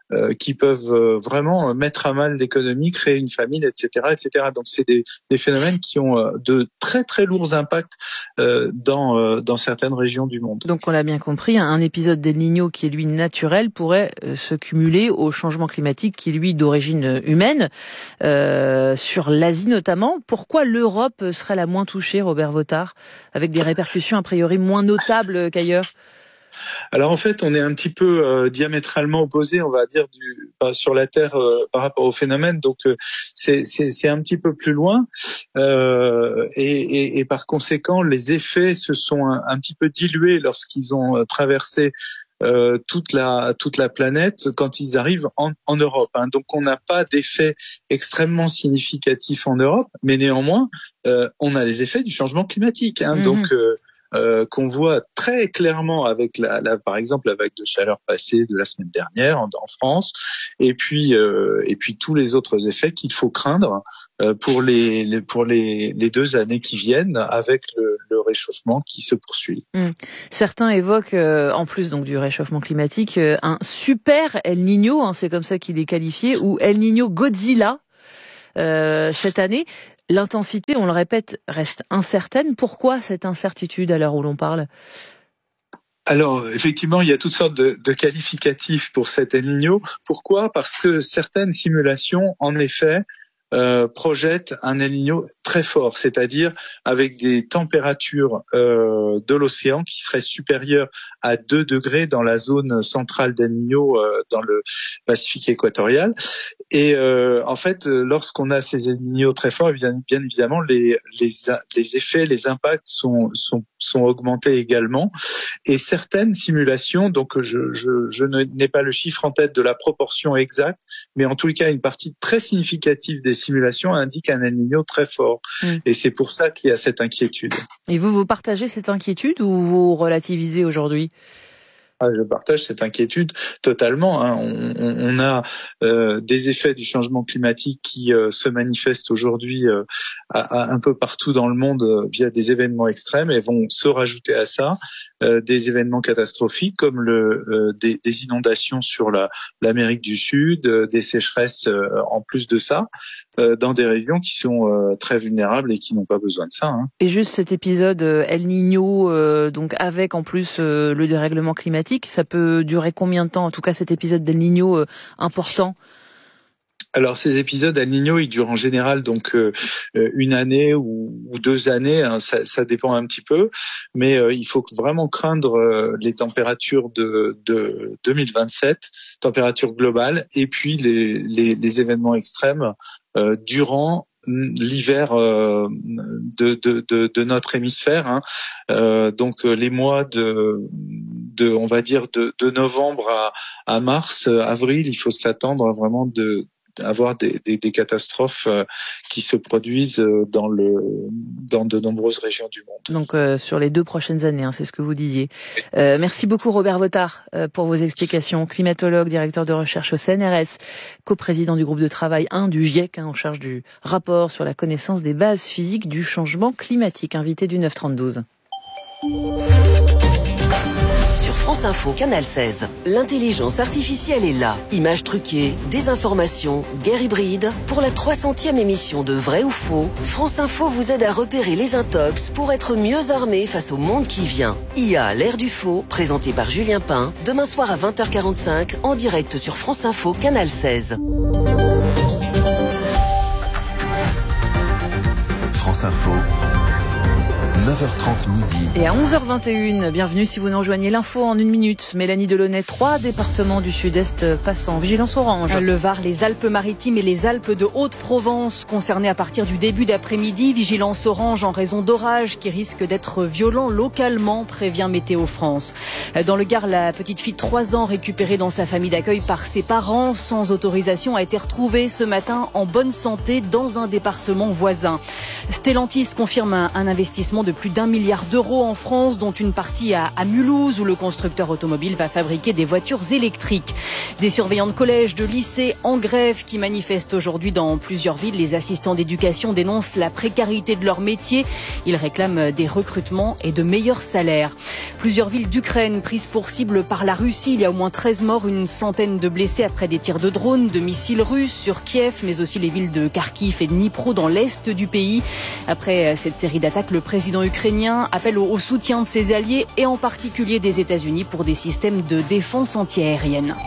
Speaker 12: euh, qui peuvent euh, vraiment mettre à mal l'économie, créer une famine, et cetera, et cetera. Donc c'est des, des phénomènes qui ont euh, de très très lourds impacts euh, dans euh, dans certaines régions du monde.
Speaker 5: Donc on l'a bien compris, un épisode d'El Niño qui est lui naturel pourrait euh, se cumuler au changement climatique qui est lui d'origine humaine, euh, sur l'Asie notamment. Pourquoi l'Europe serait la moins touchée, Robert Votard, avec des répercussions a priori moins notables qu'ailleurs?
Speaker 12: Alors en fait, on est un petit peu euh, diamétralement opposés, on va dire, du, pas sur la Terre euh, par rapport au phénomène. Donc euh, c'est, c'est, c'est un petit peu plus loin, euh, et, et, et par conséquent, les effets se sont un, un petit peu dilués lorsqu'ils ont euh, traversé euh, toute la toute la planète quand ils arrivent en, en Europe. Hein. Donc on n'a pas d'effet extrêmement significatif en Europe, mais néanmoins, euh, on a les effets du changement climatique. Hein. Mmh. Donc euh, Euh, qu'on voit très clairement avec la, la, par exemple la vague de chaleur passée de la semaine dernière en, en France, et puis euh, et puis tous les autres effets qu'il faut craindre euh, pour les, les pour les, les deux années qui viennent avec le, le réchauffement qui se poursuit.
Speaker 5: Mmh. Certains évoquent euh, en plus donc du réchauffement climatique euh, un super El Niño, hein, c'est comme ça qu'il est qualifié, ou El Niño Godzilla euh, cette année. L'intensité, on le répète, reste incertaine. Pourquoi cette incertitude à l'heure où l'on parle ?
Speaker 12: Alors, effectivement, il y a toutes sortes de, de qualificatifs pour cet El Niño. Pourquoi ? Parce que certaines simulations, en effet, euh, projettent un El Niño très fort, c'est-à-dire avec des températures euh, de l'océan qui seraient supérieures à deux degrés dans la zone centrale d'El Niño, euh, dans le Pacifique équatorial. Et euh, en fait, lorsqu'on a ces El Niño très forts, bien, bien évidemment, les, les, les effets, les impacts sont, sont, sont augmentés également. Et certaines simulations, donc je, je, je n'ai pas le chiffre en tête de la proportion exacte, mais en tous les cas, une partie très significative des simulations indique un El Niño très fort. Mmh. Et c'est pour ça qu'il y a cette inquiétude.
Speaker 5: Et vous, vous partagez cette inquiétude ou vous relativisez aujourd'hui ?
Speaker 12: Ah, je partage cette inquiétude totalement. Hein. On, on, on a euh, des effets du changement climatique qui euh, se manifestent aujourd'hui euh, à, à un peu partout dans le monde euh, via des événements extrêmes, et vont se rajouter à ça euh, des événements catastrophiques comme le, euh, des, des inondations sur la, l'Amérique du Sud, euh, des sécheresses euh, en plus de ça, euh, dans des régions qui sont euh, très vulnérables et qui n'ont pas besoin de ça. Hein.
Speaker 5: Et juste cet épisode euh, El Niño, euh, donc avec en plus euh, le dérèglement climatique, ça peut durer combien de temps, en tout cas cet épisode d'El Niño euh, important?
Speaker 12: Alors ces épisodes El Niño, ils durent en général donc euh, une année ou, ou deux années, hein, ça, ça dépend un petit peu, mais euh, il faut vraiment craindre euh, les températures de, de deux mille vingt-sept, température globale, et puis les, les, les événements extrêmes euh, durant l'hiver euh, de, de, de, de notre hémisphère, hein. Euh, donc les mois de, de on va dire de, de novembre à, à mars, avril, il faut s'attendre vraiment de avoir des, des, des catastrophes euh, qui se produisent dans le dans de nombreuses régions du monde.
Speaker 5: Donc euh, sur les deux prochaines années, hein, c'est ce que vous disiez. Euh, merci beaucoup Robert Votard euh, pour vos explications. Climatologue, directeur de recherche au C N R S, coprésident du groupe de travail un du GIEC, hein, en charge du rapport sur la connaissance des bases physiques du changement climatique, invité du neuf trente-douze.
Speaker 13: France Info, Canal seize. L'intelligence artificielle est là. Images truquées, désinformation, guerre hybride. Pour la trois centième émission de Vrai ou Faux, France Info vous aide à repérer les intox pour être mieux armé face au monde qui vient. I A, l'ère du faux, présenté par Julien Pain, demain soir à vingt heures quarante-cinq, en direct sur France Info, Canal seize.
Speaker 1: France Info. neuf heures trente midi.
Speaker 5: Et à onze heures vingt et une, bienvenue si vous nous rejoignez, l'info en une minute. Mélanie Delaunay, trois départements du sud-est passant vigilance orange.
Speaker 25: Le Var, les Alpes-Maritimes et les Alpes de Haute-Provence concernés à partir du début d'après-midi. Vigilance orange en raison d'orages qui risquent d'être violents localement, prévient Météo France. Dans le Gard, la petite fille de trois ans récupérée dans sa famille d'accueil par ses parents sans autorisation a été retrouvée ce matin en bonne santé dans un département voisin. Stellantis confirme un, un investissement d'investissement de plus d'un milliard d'euros en France, dont une partie à, à Mulhouse, où le constructeur automobile va fabriquer des voitures électriques. Des surveillants de collèges, de lycées en grève qui manifestent aujourd'hui dans plusieurs villes. Les assistants d'éducation dénoncent la précarité de leur métier. Ils réclament des recrutements et de meilleurs salaires. Plusieurs villes d'Ukraine prises pour cible par la Russie. Il y a au moins treize morts, une centaine de blessés après des tirs de drones, de missiles russes sur Kiev, mais aussi les villes de Kharkiv et de Dnipro dans l'est du pays. Après cette série d'attaques, le président ukrainien appelle au soutien de ses alliés et en particulier des États-Unis pour des systèmes de défense antiaérienne.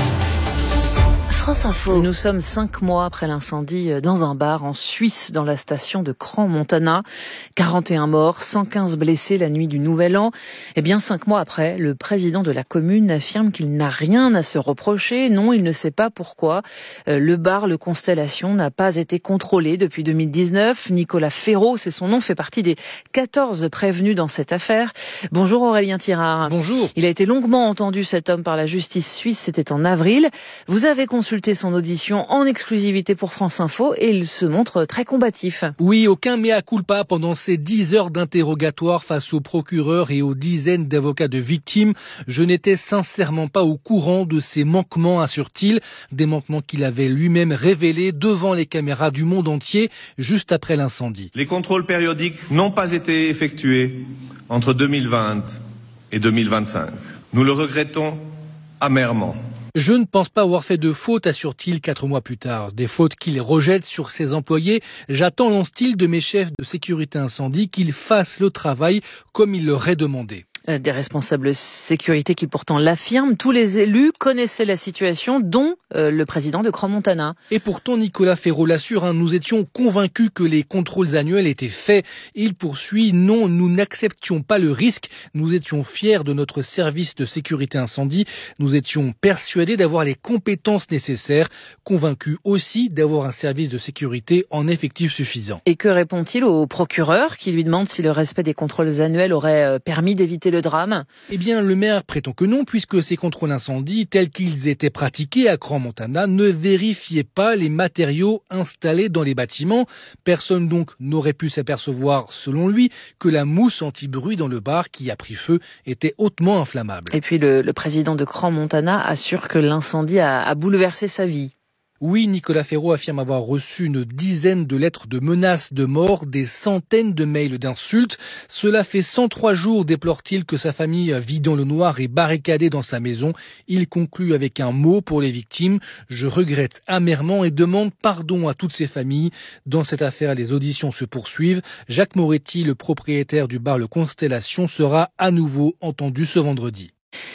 Speaker 24: France Info.
Speaker 5: Nous sommes cinq mois après l'incendie dans un bar en Suisse, dans la station de Crans-Montana. quarante et un morts, cent quinze blessés la nuit du Nouvel An. Eh bien, cinq mois après, le président de la commune affirme qu'il n'a rien à se reprocher. Non, il ne sait pas pourquoi. Le bar, le Constellation, n'a pas été contrôlé depuis deux mille dix-neuf. Nicolas Ferraud, c'est son nom, fait partie des quatorze prévenus dans cette affaire. Bonjour Aurélien Tirard.
Speaker 6: Bonjour.
Speaker 5: Il a été longuement entendu, cet homme, par la justice suisse. C'était en avril. Vous avez consulté son audition en exclusivité pour France Info et il se montre très combatif.
Speaker 6: Oui, aucun mea culpa pendant ces dix heures d'interrogatoire face au procureur et aux dizaines d'avocats de victimes. Je n'étais sincèrement pas au courant de ces manquements, assure-t-il, des manquements qu'il avait lui-même révélés devant les caméras du monde entier juste après l'incendie.
Speaker 14: Les contrôles périodiques n'ont pas été effectués entre deux mille vingt et deux mille vingt-cinq. Nous le regrettons amèrement.
Speaker 6: Je ne pense pas avoir fait de fautes, assure-t-il quatre mois plus tard. Des fautes qu'il rejette sur ses employés. J'attends, lance-t-il, de mes chefs de sécurité incendie qu'ils fassent le travail comme il leur est demandé.
Speaker 5: Des responsables sécurité qui pourtant l'affirment. Tous les élus connaissaient la situation, dont euh, le président de Crans-Montana.
Speaker 6: Et pourtant, Nicolas Ferraud l'assure, hein, nous étions convaincus que les contrôles annuels étaient faits. Il poursuit, non, nous n'acceptions pas le risque. Nous étions fiers de notre service de sécurité incendie. Nous étions persuadés d'avoir les compétences nécessaires. Convaincus aussi d'avoir un service de sécurité en effectif suffisant.
Speaker 5: Et que répond-il au procureur qui lui demande si le respect des contrôles annuels aurait permis d'éviter le drame?
Speaker 6: Eh bien, le maire prétend que non, puisque ces contrôles incendies, tels qu'ils étaient pratiqués à Crans-Montana, ne vérifiaient pas les matériaux installés dans les bâtiments. Personne donc n'aurait pu s'apercevoir, selon lui, que la mousse anti-bruit dans le bar qui a pris feu était hautement inflammable.
Speaker 5: Et puis le, le président de Crans-Montana assure que l'incendie a, a bouleversé sa vie.
Speaker 6: Oui, Nicolas Ferraud affirme avoir reçu une dizaine de lettres de menaces de mort, des centaines de mails d'insultes. Cela fait cent trois jours, déplore-t-il, que sa famille vit dans le noir et barricadée dans sa maison. Il conclut avec un mot pour les victimes. Je regrette amèrement et demande pardon à toutes ces familles. Dans cette affaire, les auditions se poursuivent. Jacques Moretti, le propriétaire du bar Le Constellation, sera à nouveau entendu ce vendredi.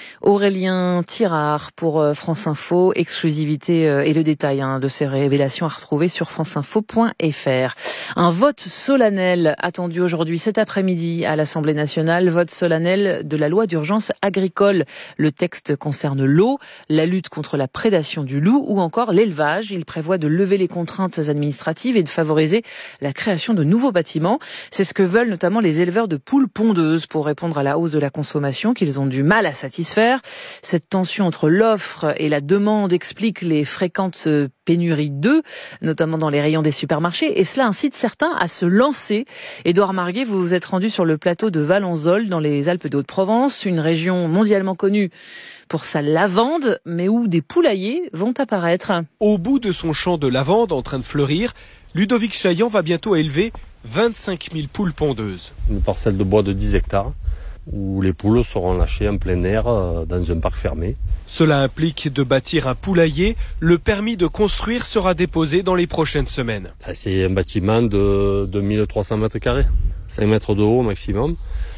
Speaker 5: Aurélien Tirard pour France Info, exclusivité et le détail hein, de ces révélations à retrouver sur franceinfo point f r. Un vote solennel attendu aujourd'hui cet après-midi à l'Assemblée nationale, vote solennel de la loi d'urgence agricole. Le texte concerne l'eau, la lutte contre la prédation du loup ou encore l'élevage. Il prévoit de lever les contraintes administratives et de favoriser la création de nouveaux bâtiments. C'est ce que veulent notamment les éleveurs de poules pondeuses pour répondre à la hausse de la consommation qu'ils ont du mal à satisfaire. Cette tension entre l'offre et la demande explique les fréquentes pénuries d'œufs, notamment dans les rayons des supermarchés, et cela incite certains à se lancer. Édouard Marguet, vous vous êtes rendu sur le plateau de Valenzol, dans les Alpes de Haute-Provence, une région mondialement connue pour sa lavande, mais où des poulaillers vont apparaître.
Speaker 15: Au bout de son champ de lavande en train de fleurir, Ludovic Chaillan va bientôt élever vingt-cinq mille poules pondeuses.
Speaker 16: Une parcelle de bois de dix hectares. Où les poules seront lâchées en plein air dans un parc fermé.
Speaker 15: Cela implique de bâtir un poulailler. Le permis de construire sera déposé dans les prochaines semaines.
Speaker 16: C'est un bâtiment de deux mille trois cents mètres carrés, cinq mètres de haut au maximum.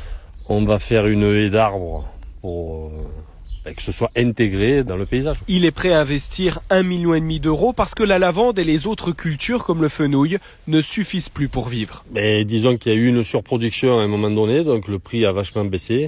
Speaker 16: On va faire une haie d'arbres pour que ce soit intégré dans le paysage.
Speaker 15: Il est prêt à investir un million et demi d'euros parce que la lavande et les autres cultures comme le fenouil ne suffisent plus pour vivre.
Speaker 16: Mais disons qu'il y a eu une surproduction à un moment donné, donc le prix a vachement baissé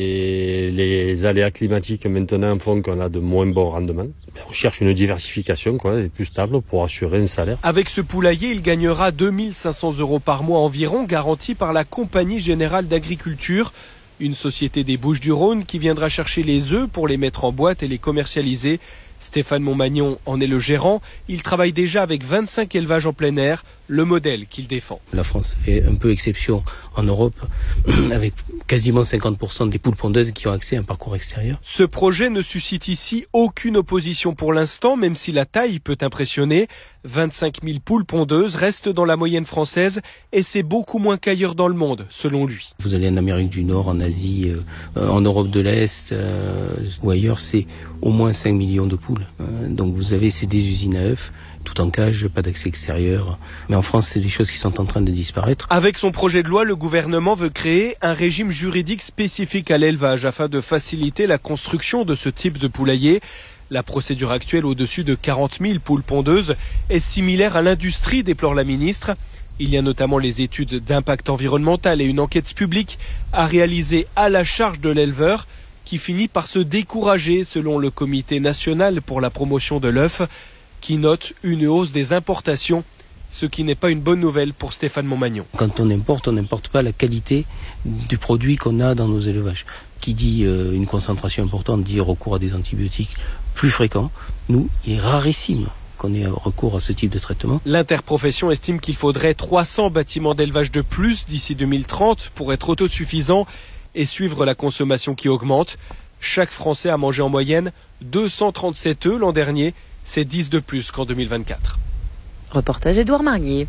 Speaker 16: et les aléas climatiques maintenant font qu'on a de moins bons rendements. On cherche une diversification quoi, et plus stable pour assurer un salaire.
Speaker 15: Avec ce poulailler, il gagnera deux mille cinq cents euros par mois environ, garantis par la Compagnie Générale d'Agriculture. Une société des Bouches-du-Rhône qui viendra chercher les œufs pour les mettre en boîte et les commercialiser. Stéphane Montmagnon en est le gérant. Il travaille déjà avec vingt-cinq élevages en plein air, le modèle qu'il défend.
Speaker 4: La France fait un peu exception en Europe, avec quasiment cinquante pour cent des poules pondeuses qui ont accès à un parcours extérieur.
Speaker 15: Ce projet ne suscite ici aucune opposition pour l'instant, même si la taille peut impressionner. vingt-cinq mille poules pondeuses restent dans la moyenne française et c'est beaucoup moins qu'ailleurs dans le monde, selon lui.
Speaker 4: Vous allez en Amérique du Nord, en Asie, euh, en Europe de l'Est euh, ou ailleurs, c'est au moins cinq millions de poules. Euh, donc vous avez, c'est des usines à œufs, tout en cage, pas d'accès extérieur. Mais en France, c'est des choses qui sont en train de disparaître.
Speaker 15: Avec son projet de loi, le gouvernement veut créer un régime juridique spécifique à l'élevage afin de faciliter la construction de ce type de poulailler. La procédure actuelle au-dessus de quarante mille poules pondeuses est similaire à l'industrie, déplore la ministre. Il y a notamment les études d'impact environnemental et une enquête publique à réaliser à la charge de l'éleveur qui finit par se décourager selon le Comité national pour la promotion de l'œuf qui note une hausse des importations, ce qui n'est pas une bonne nouvelle pour Stéphane Montmagnon.
Speaker 4: Quand on importe, on n'importe pas la qualité du produit qu'on a dans nos élevages. Qui dit euh, une concentration importante dit recours à des antibiotiques plus fréquents. Nous, il est rarissime qu'on ait recours à ce type de traitement.
Speaker 15: L'interprofession estime qu'il faudrait trois cents bâtiments d'élevage de plus d'ici deux mille trente pour être autosuffisant et suivre la consommation qui augmente. Chaque Français a mangé en moyenne deux cent trente-sept œufs l'an dernier. C'est dix de plus qu'en deux mille vingt-quatre.
Speaker 24: Reportage Édouard Marguier.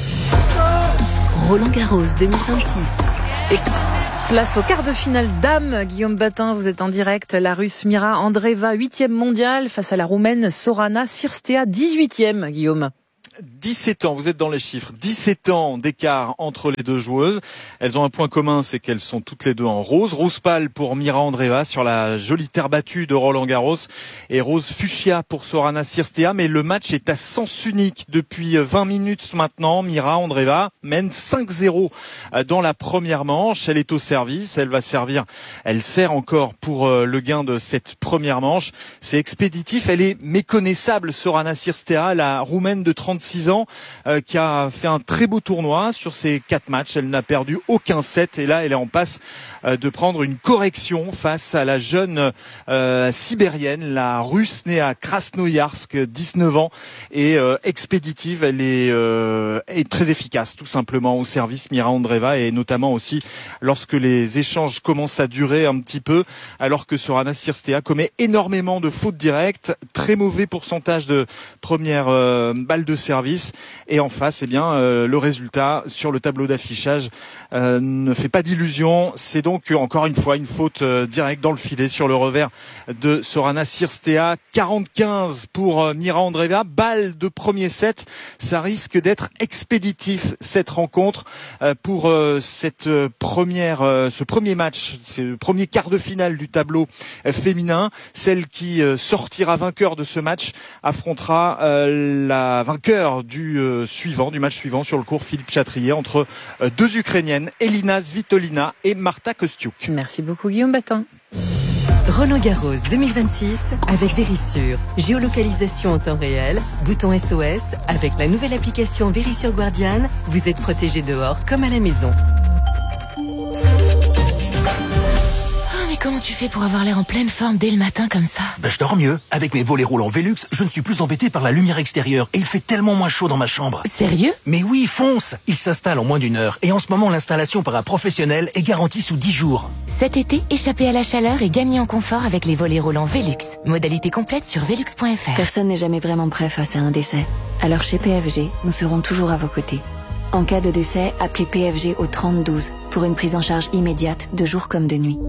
Speaker 13: Roland Garros deux mille vingt-six.
Speaker 24: Et place au quart de finale dames. Guillaume Batin, vous êtes en direct. La Russe Mira Andreeva, huitième mondiale, face à la Roumaine Sorana Cirstea, dix-huitième, Guillaume.
Speaker 17: dix-sept ans, vous êtes dans les chiffres, dix-sept ans d'écart entre les deux joueuses. Elles ont un point commun, c'est qu'elles sont toutes les deux en rose. Rose pâle pour Mira Andreeva sur la jolie terre battue de Roland Garros et rose fuchsia pour Sorana Cirstea. Mais le match est à sens unique depuis vingt minutes maintenant. Mira Andreeva mène cinq zéro dans la première manche. Elle est au service, elle va servir, elle sert encore pour le gain de cette première manche. C'est expéditif, elle est méconnaissable, Sorana Cirstea, la Roumaine de trente-six ans euh, qui a fait un très beau tournoi sur ses quatre matchs. Elle n'a perdu aucun set et là elle est en passe euh, de prendre une correction face à la jeune euh, sibérienne, la russe née à Krasnoyarsk, dix-neuf ans et euh, expéditive. Elle est, euh, est très efficace tout simplement au service, Mira Andreeva, et notamment aussi lorsque les échanges commencent à durer un petit peu, alors que Sorana Cirstea commet énormément de fautes directes, très mauvais pourcentage de première euh, balle de service. Et en face, eh bien, euh, le résultat sur le tableau d'affichage euh, ne fait pas d'illusion. C'est donc encore une fois une faute euh, directe dans le filet sur le revers de Sorana Cirstea. quarante quinze pour euh, Mira Andreeva. Balle de premier set. Ça risque d'être expéditif cette rencontre euh, pour euh, cette euh, première, euh, ce premier match, ce premier quart de finale du tableau euh, féminin. Celle qui euh, sortira vainqueur de ce match affrontera euh, la vainqueur du euh, suivant, du match suivant sur le court Philippe Chatrier entre euh, deux Ukrainiennes, Elina Svitolina et Marta Kostiuk.
Speaker 24: Merci beaucoup Guillaume Batin.
Speaker 13: Roland Garros deux mille vingt-six avec Vérissure. Géolocalisation en temps réel, bouton S O S. Avec la nouvelle application Vérissure Guardian, vous êtes protégé dehors comme à la maison.
Speaker 18: Comment tu fais pour avoir l'air en pleine forme dès le matin comme ça?
Speaker 19: Ben, je dors mieux. Avec mes volets roulants Velux, je ne suis plus embêté par la lumière extérieure et il fait tellement moins chaud dans ma chambre.
Speaker 18: Sérieux?
Speaker 19: Mais oui, fonce! Il s'installe en moins d'une heure et en ce moment, l'installation par un professionnel est garantie sous dix jours.
Speaker 18: Cet été, échappez à la chaleur et gagnez en confort avec les volets roulants Velux. Modalité complète sur velux point f r.
Speaker 20: Personne n'est jamais vraiment prêt face à un décès. Alors chez P F G, nous serons toujours à vos côtés. En cas de décès, appelez P F G au trente douze pour une prise en charge immédiate de jour comme de nuit.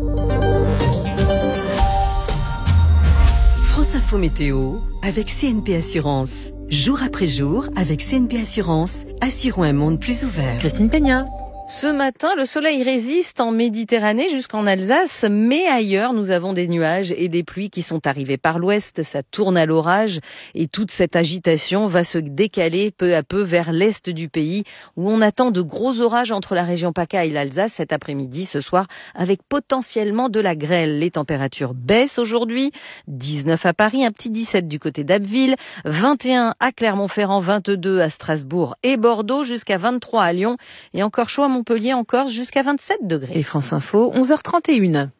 Speaker 13: France Info Météo avec C N P Assurance. Jour après jour, avec C N P Assurance, assurons un monde plus ouvert.
Speaker 24: Christine Peña. Ce matin, le soleil résiste en Méditerranée jusqu'en Alsace, mais ailleurs, nous avons des nuages et des pluies qui sont arrivés par l'ouest. Ça tourne à l'orage et toute cette agitation va se décaler peu à peu vers l'est du pays où on attend de gros orages entre la région PACA et l'Alsace cet après-midi, ce soir, avec potentiellement de la grêle. Les températures baissent aujourd'hui. dix-neuf à Paris, un petit dix-sept du côté d'Abbeville, vingt et un à Clermont-Ferrand, vingt-deux à Strasbourg et Bordeaux, jusqu'à vingt-trois à Lyon et encore chaud à Montpellier, en Corse, jusqu'à vingt-sept degrés. Et France Info, onze heures trente et une.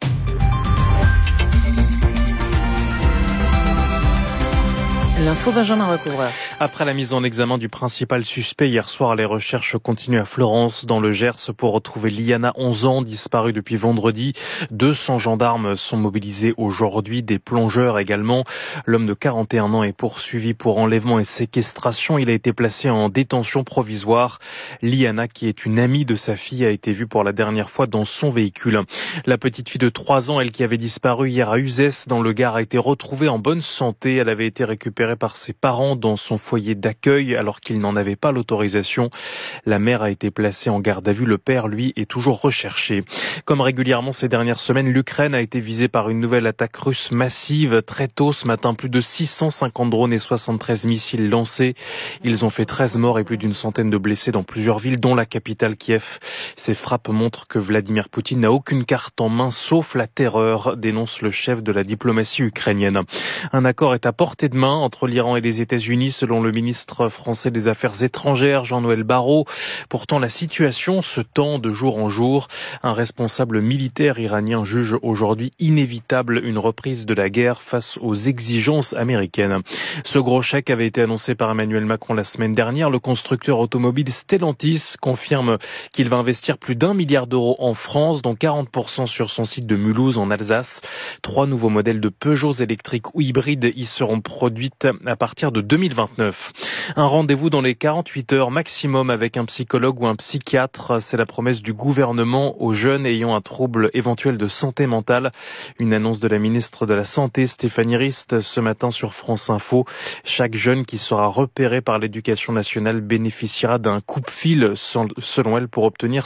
Speaker 5: L'info Benjamin Recouvreur.
Speaker 15: Après la mise en examen du principal suspect hier soir, les recherches continuent à Florence, dans le Gers, pour retrouver Liana, onze ans, disparue depuis vendredi. deux cents gendarmes sont mobilisés aujourd'hui, des plongeurs également. L'homme de quarante et un ans est poursuivi pour enlèvement et séquestration. Il a été placé en détention provisoire. Liana, qui est une amie de sa fille, a été vue pour la dernière fois dans son véhicule. La petite fille de trois ans, elle qui avait disparu hier à Uzès, dans le Gard, a été retrouvée en bonne santé. Elle avait été récupérée par ses parents dans son foyer d'accueil alors qu'il n'en avait pas l'autorisation. La mère a été placée en garde à vue. Le père, lui, est toujours recherché. Comme régulièrement ces dernières semaines, l'Ukraine a été visée par une nouvelle attaque russe massive. Très tôt ce matin, plus de six cent cinquante drones et soixante-treize missiles lancés. Ils ont fait treize morts et plus d'une centaine de blessés dans plusieurs villes, dont la capitale Kiev. Ces frappes montrent que Vladimir Poutine n'a aucune carte en main sauf la terreur, dénonce le chef de la diplomatie ukrainienne. Un accord est à portée de main entre l'Iran et les États-Unis, selon le ministre français des Affaires étrangères, Jean-Noël Barrot. Pourtant, la situation se tend de jour en jour. Un responsable militaire iranien juge aujourd'hui inévitable une reprise de la guerre face aux exigences américaines. Ce gros chèque avait été annoncé par Emmanuel Macron la semaine dernière. Le constructeur automobile Stellantis confirme qu'il va investir plus d'un milliard d'euros en France, dont quarante pour cent sur son site de Mulhouse en Alsace. Trois nouveaux modèles de Peugeot électriques ou hybrides y seront produits à partir de deux mille vingt-neuf. Un rendez-vous dans les quarante-huit heures maximum avec un psychologue ou un psychiatre. C'est la promesse du gouvernement aux jeunes ayant un trouble éventuel de santé mentale. Une annonce de la ministre de la Santé, Stéphanie Rist, ce matin sur France Info. Chaque jeune qui sera repéré par l'éducation nationale bénéficiera d'un coupe-fil, selon elle, pour obtenir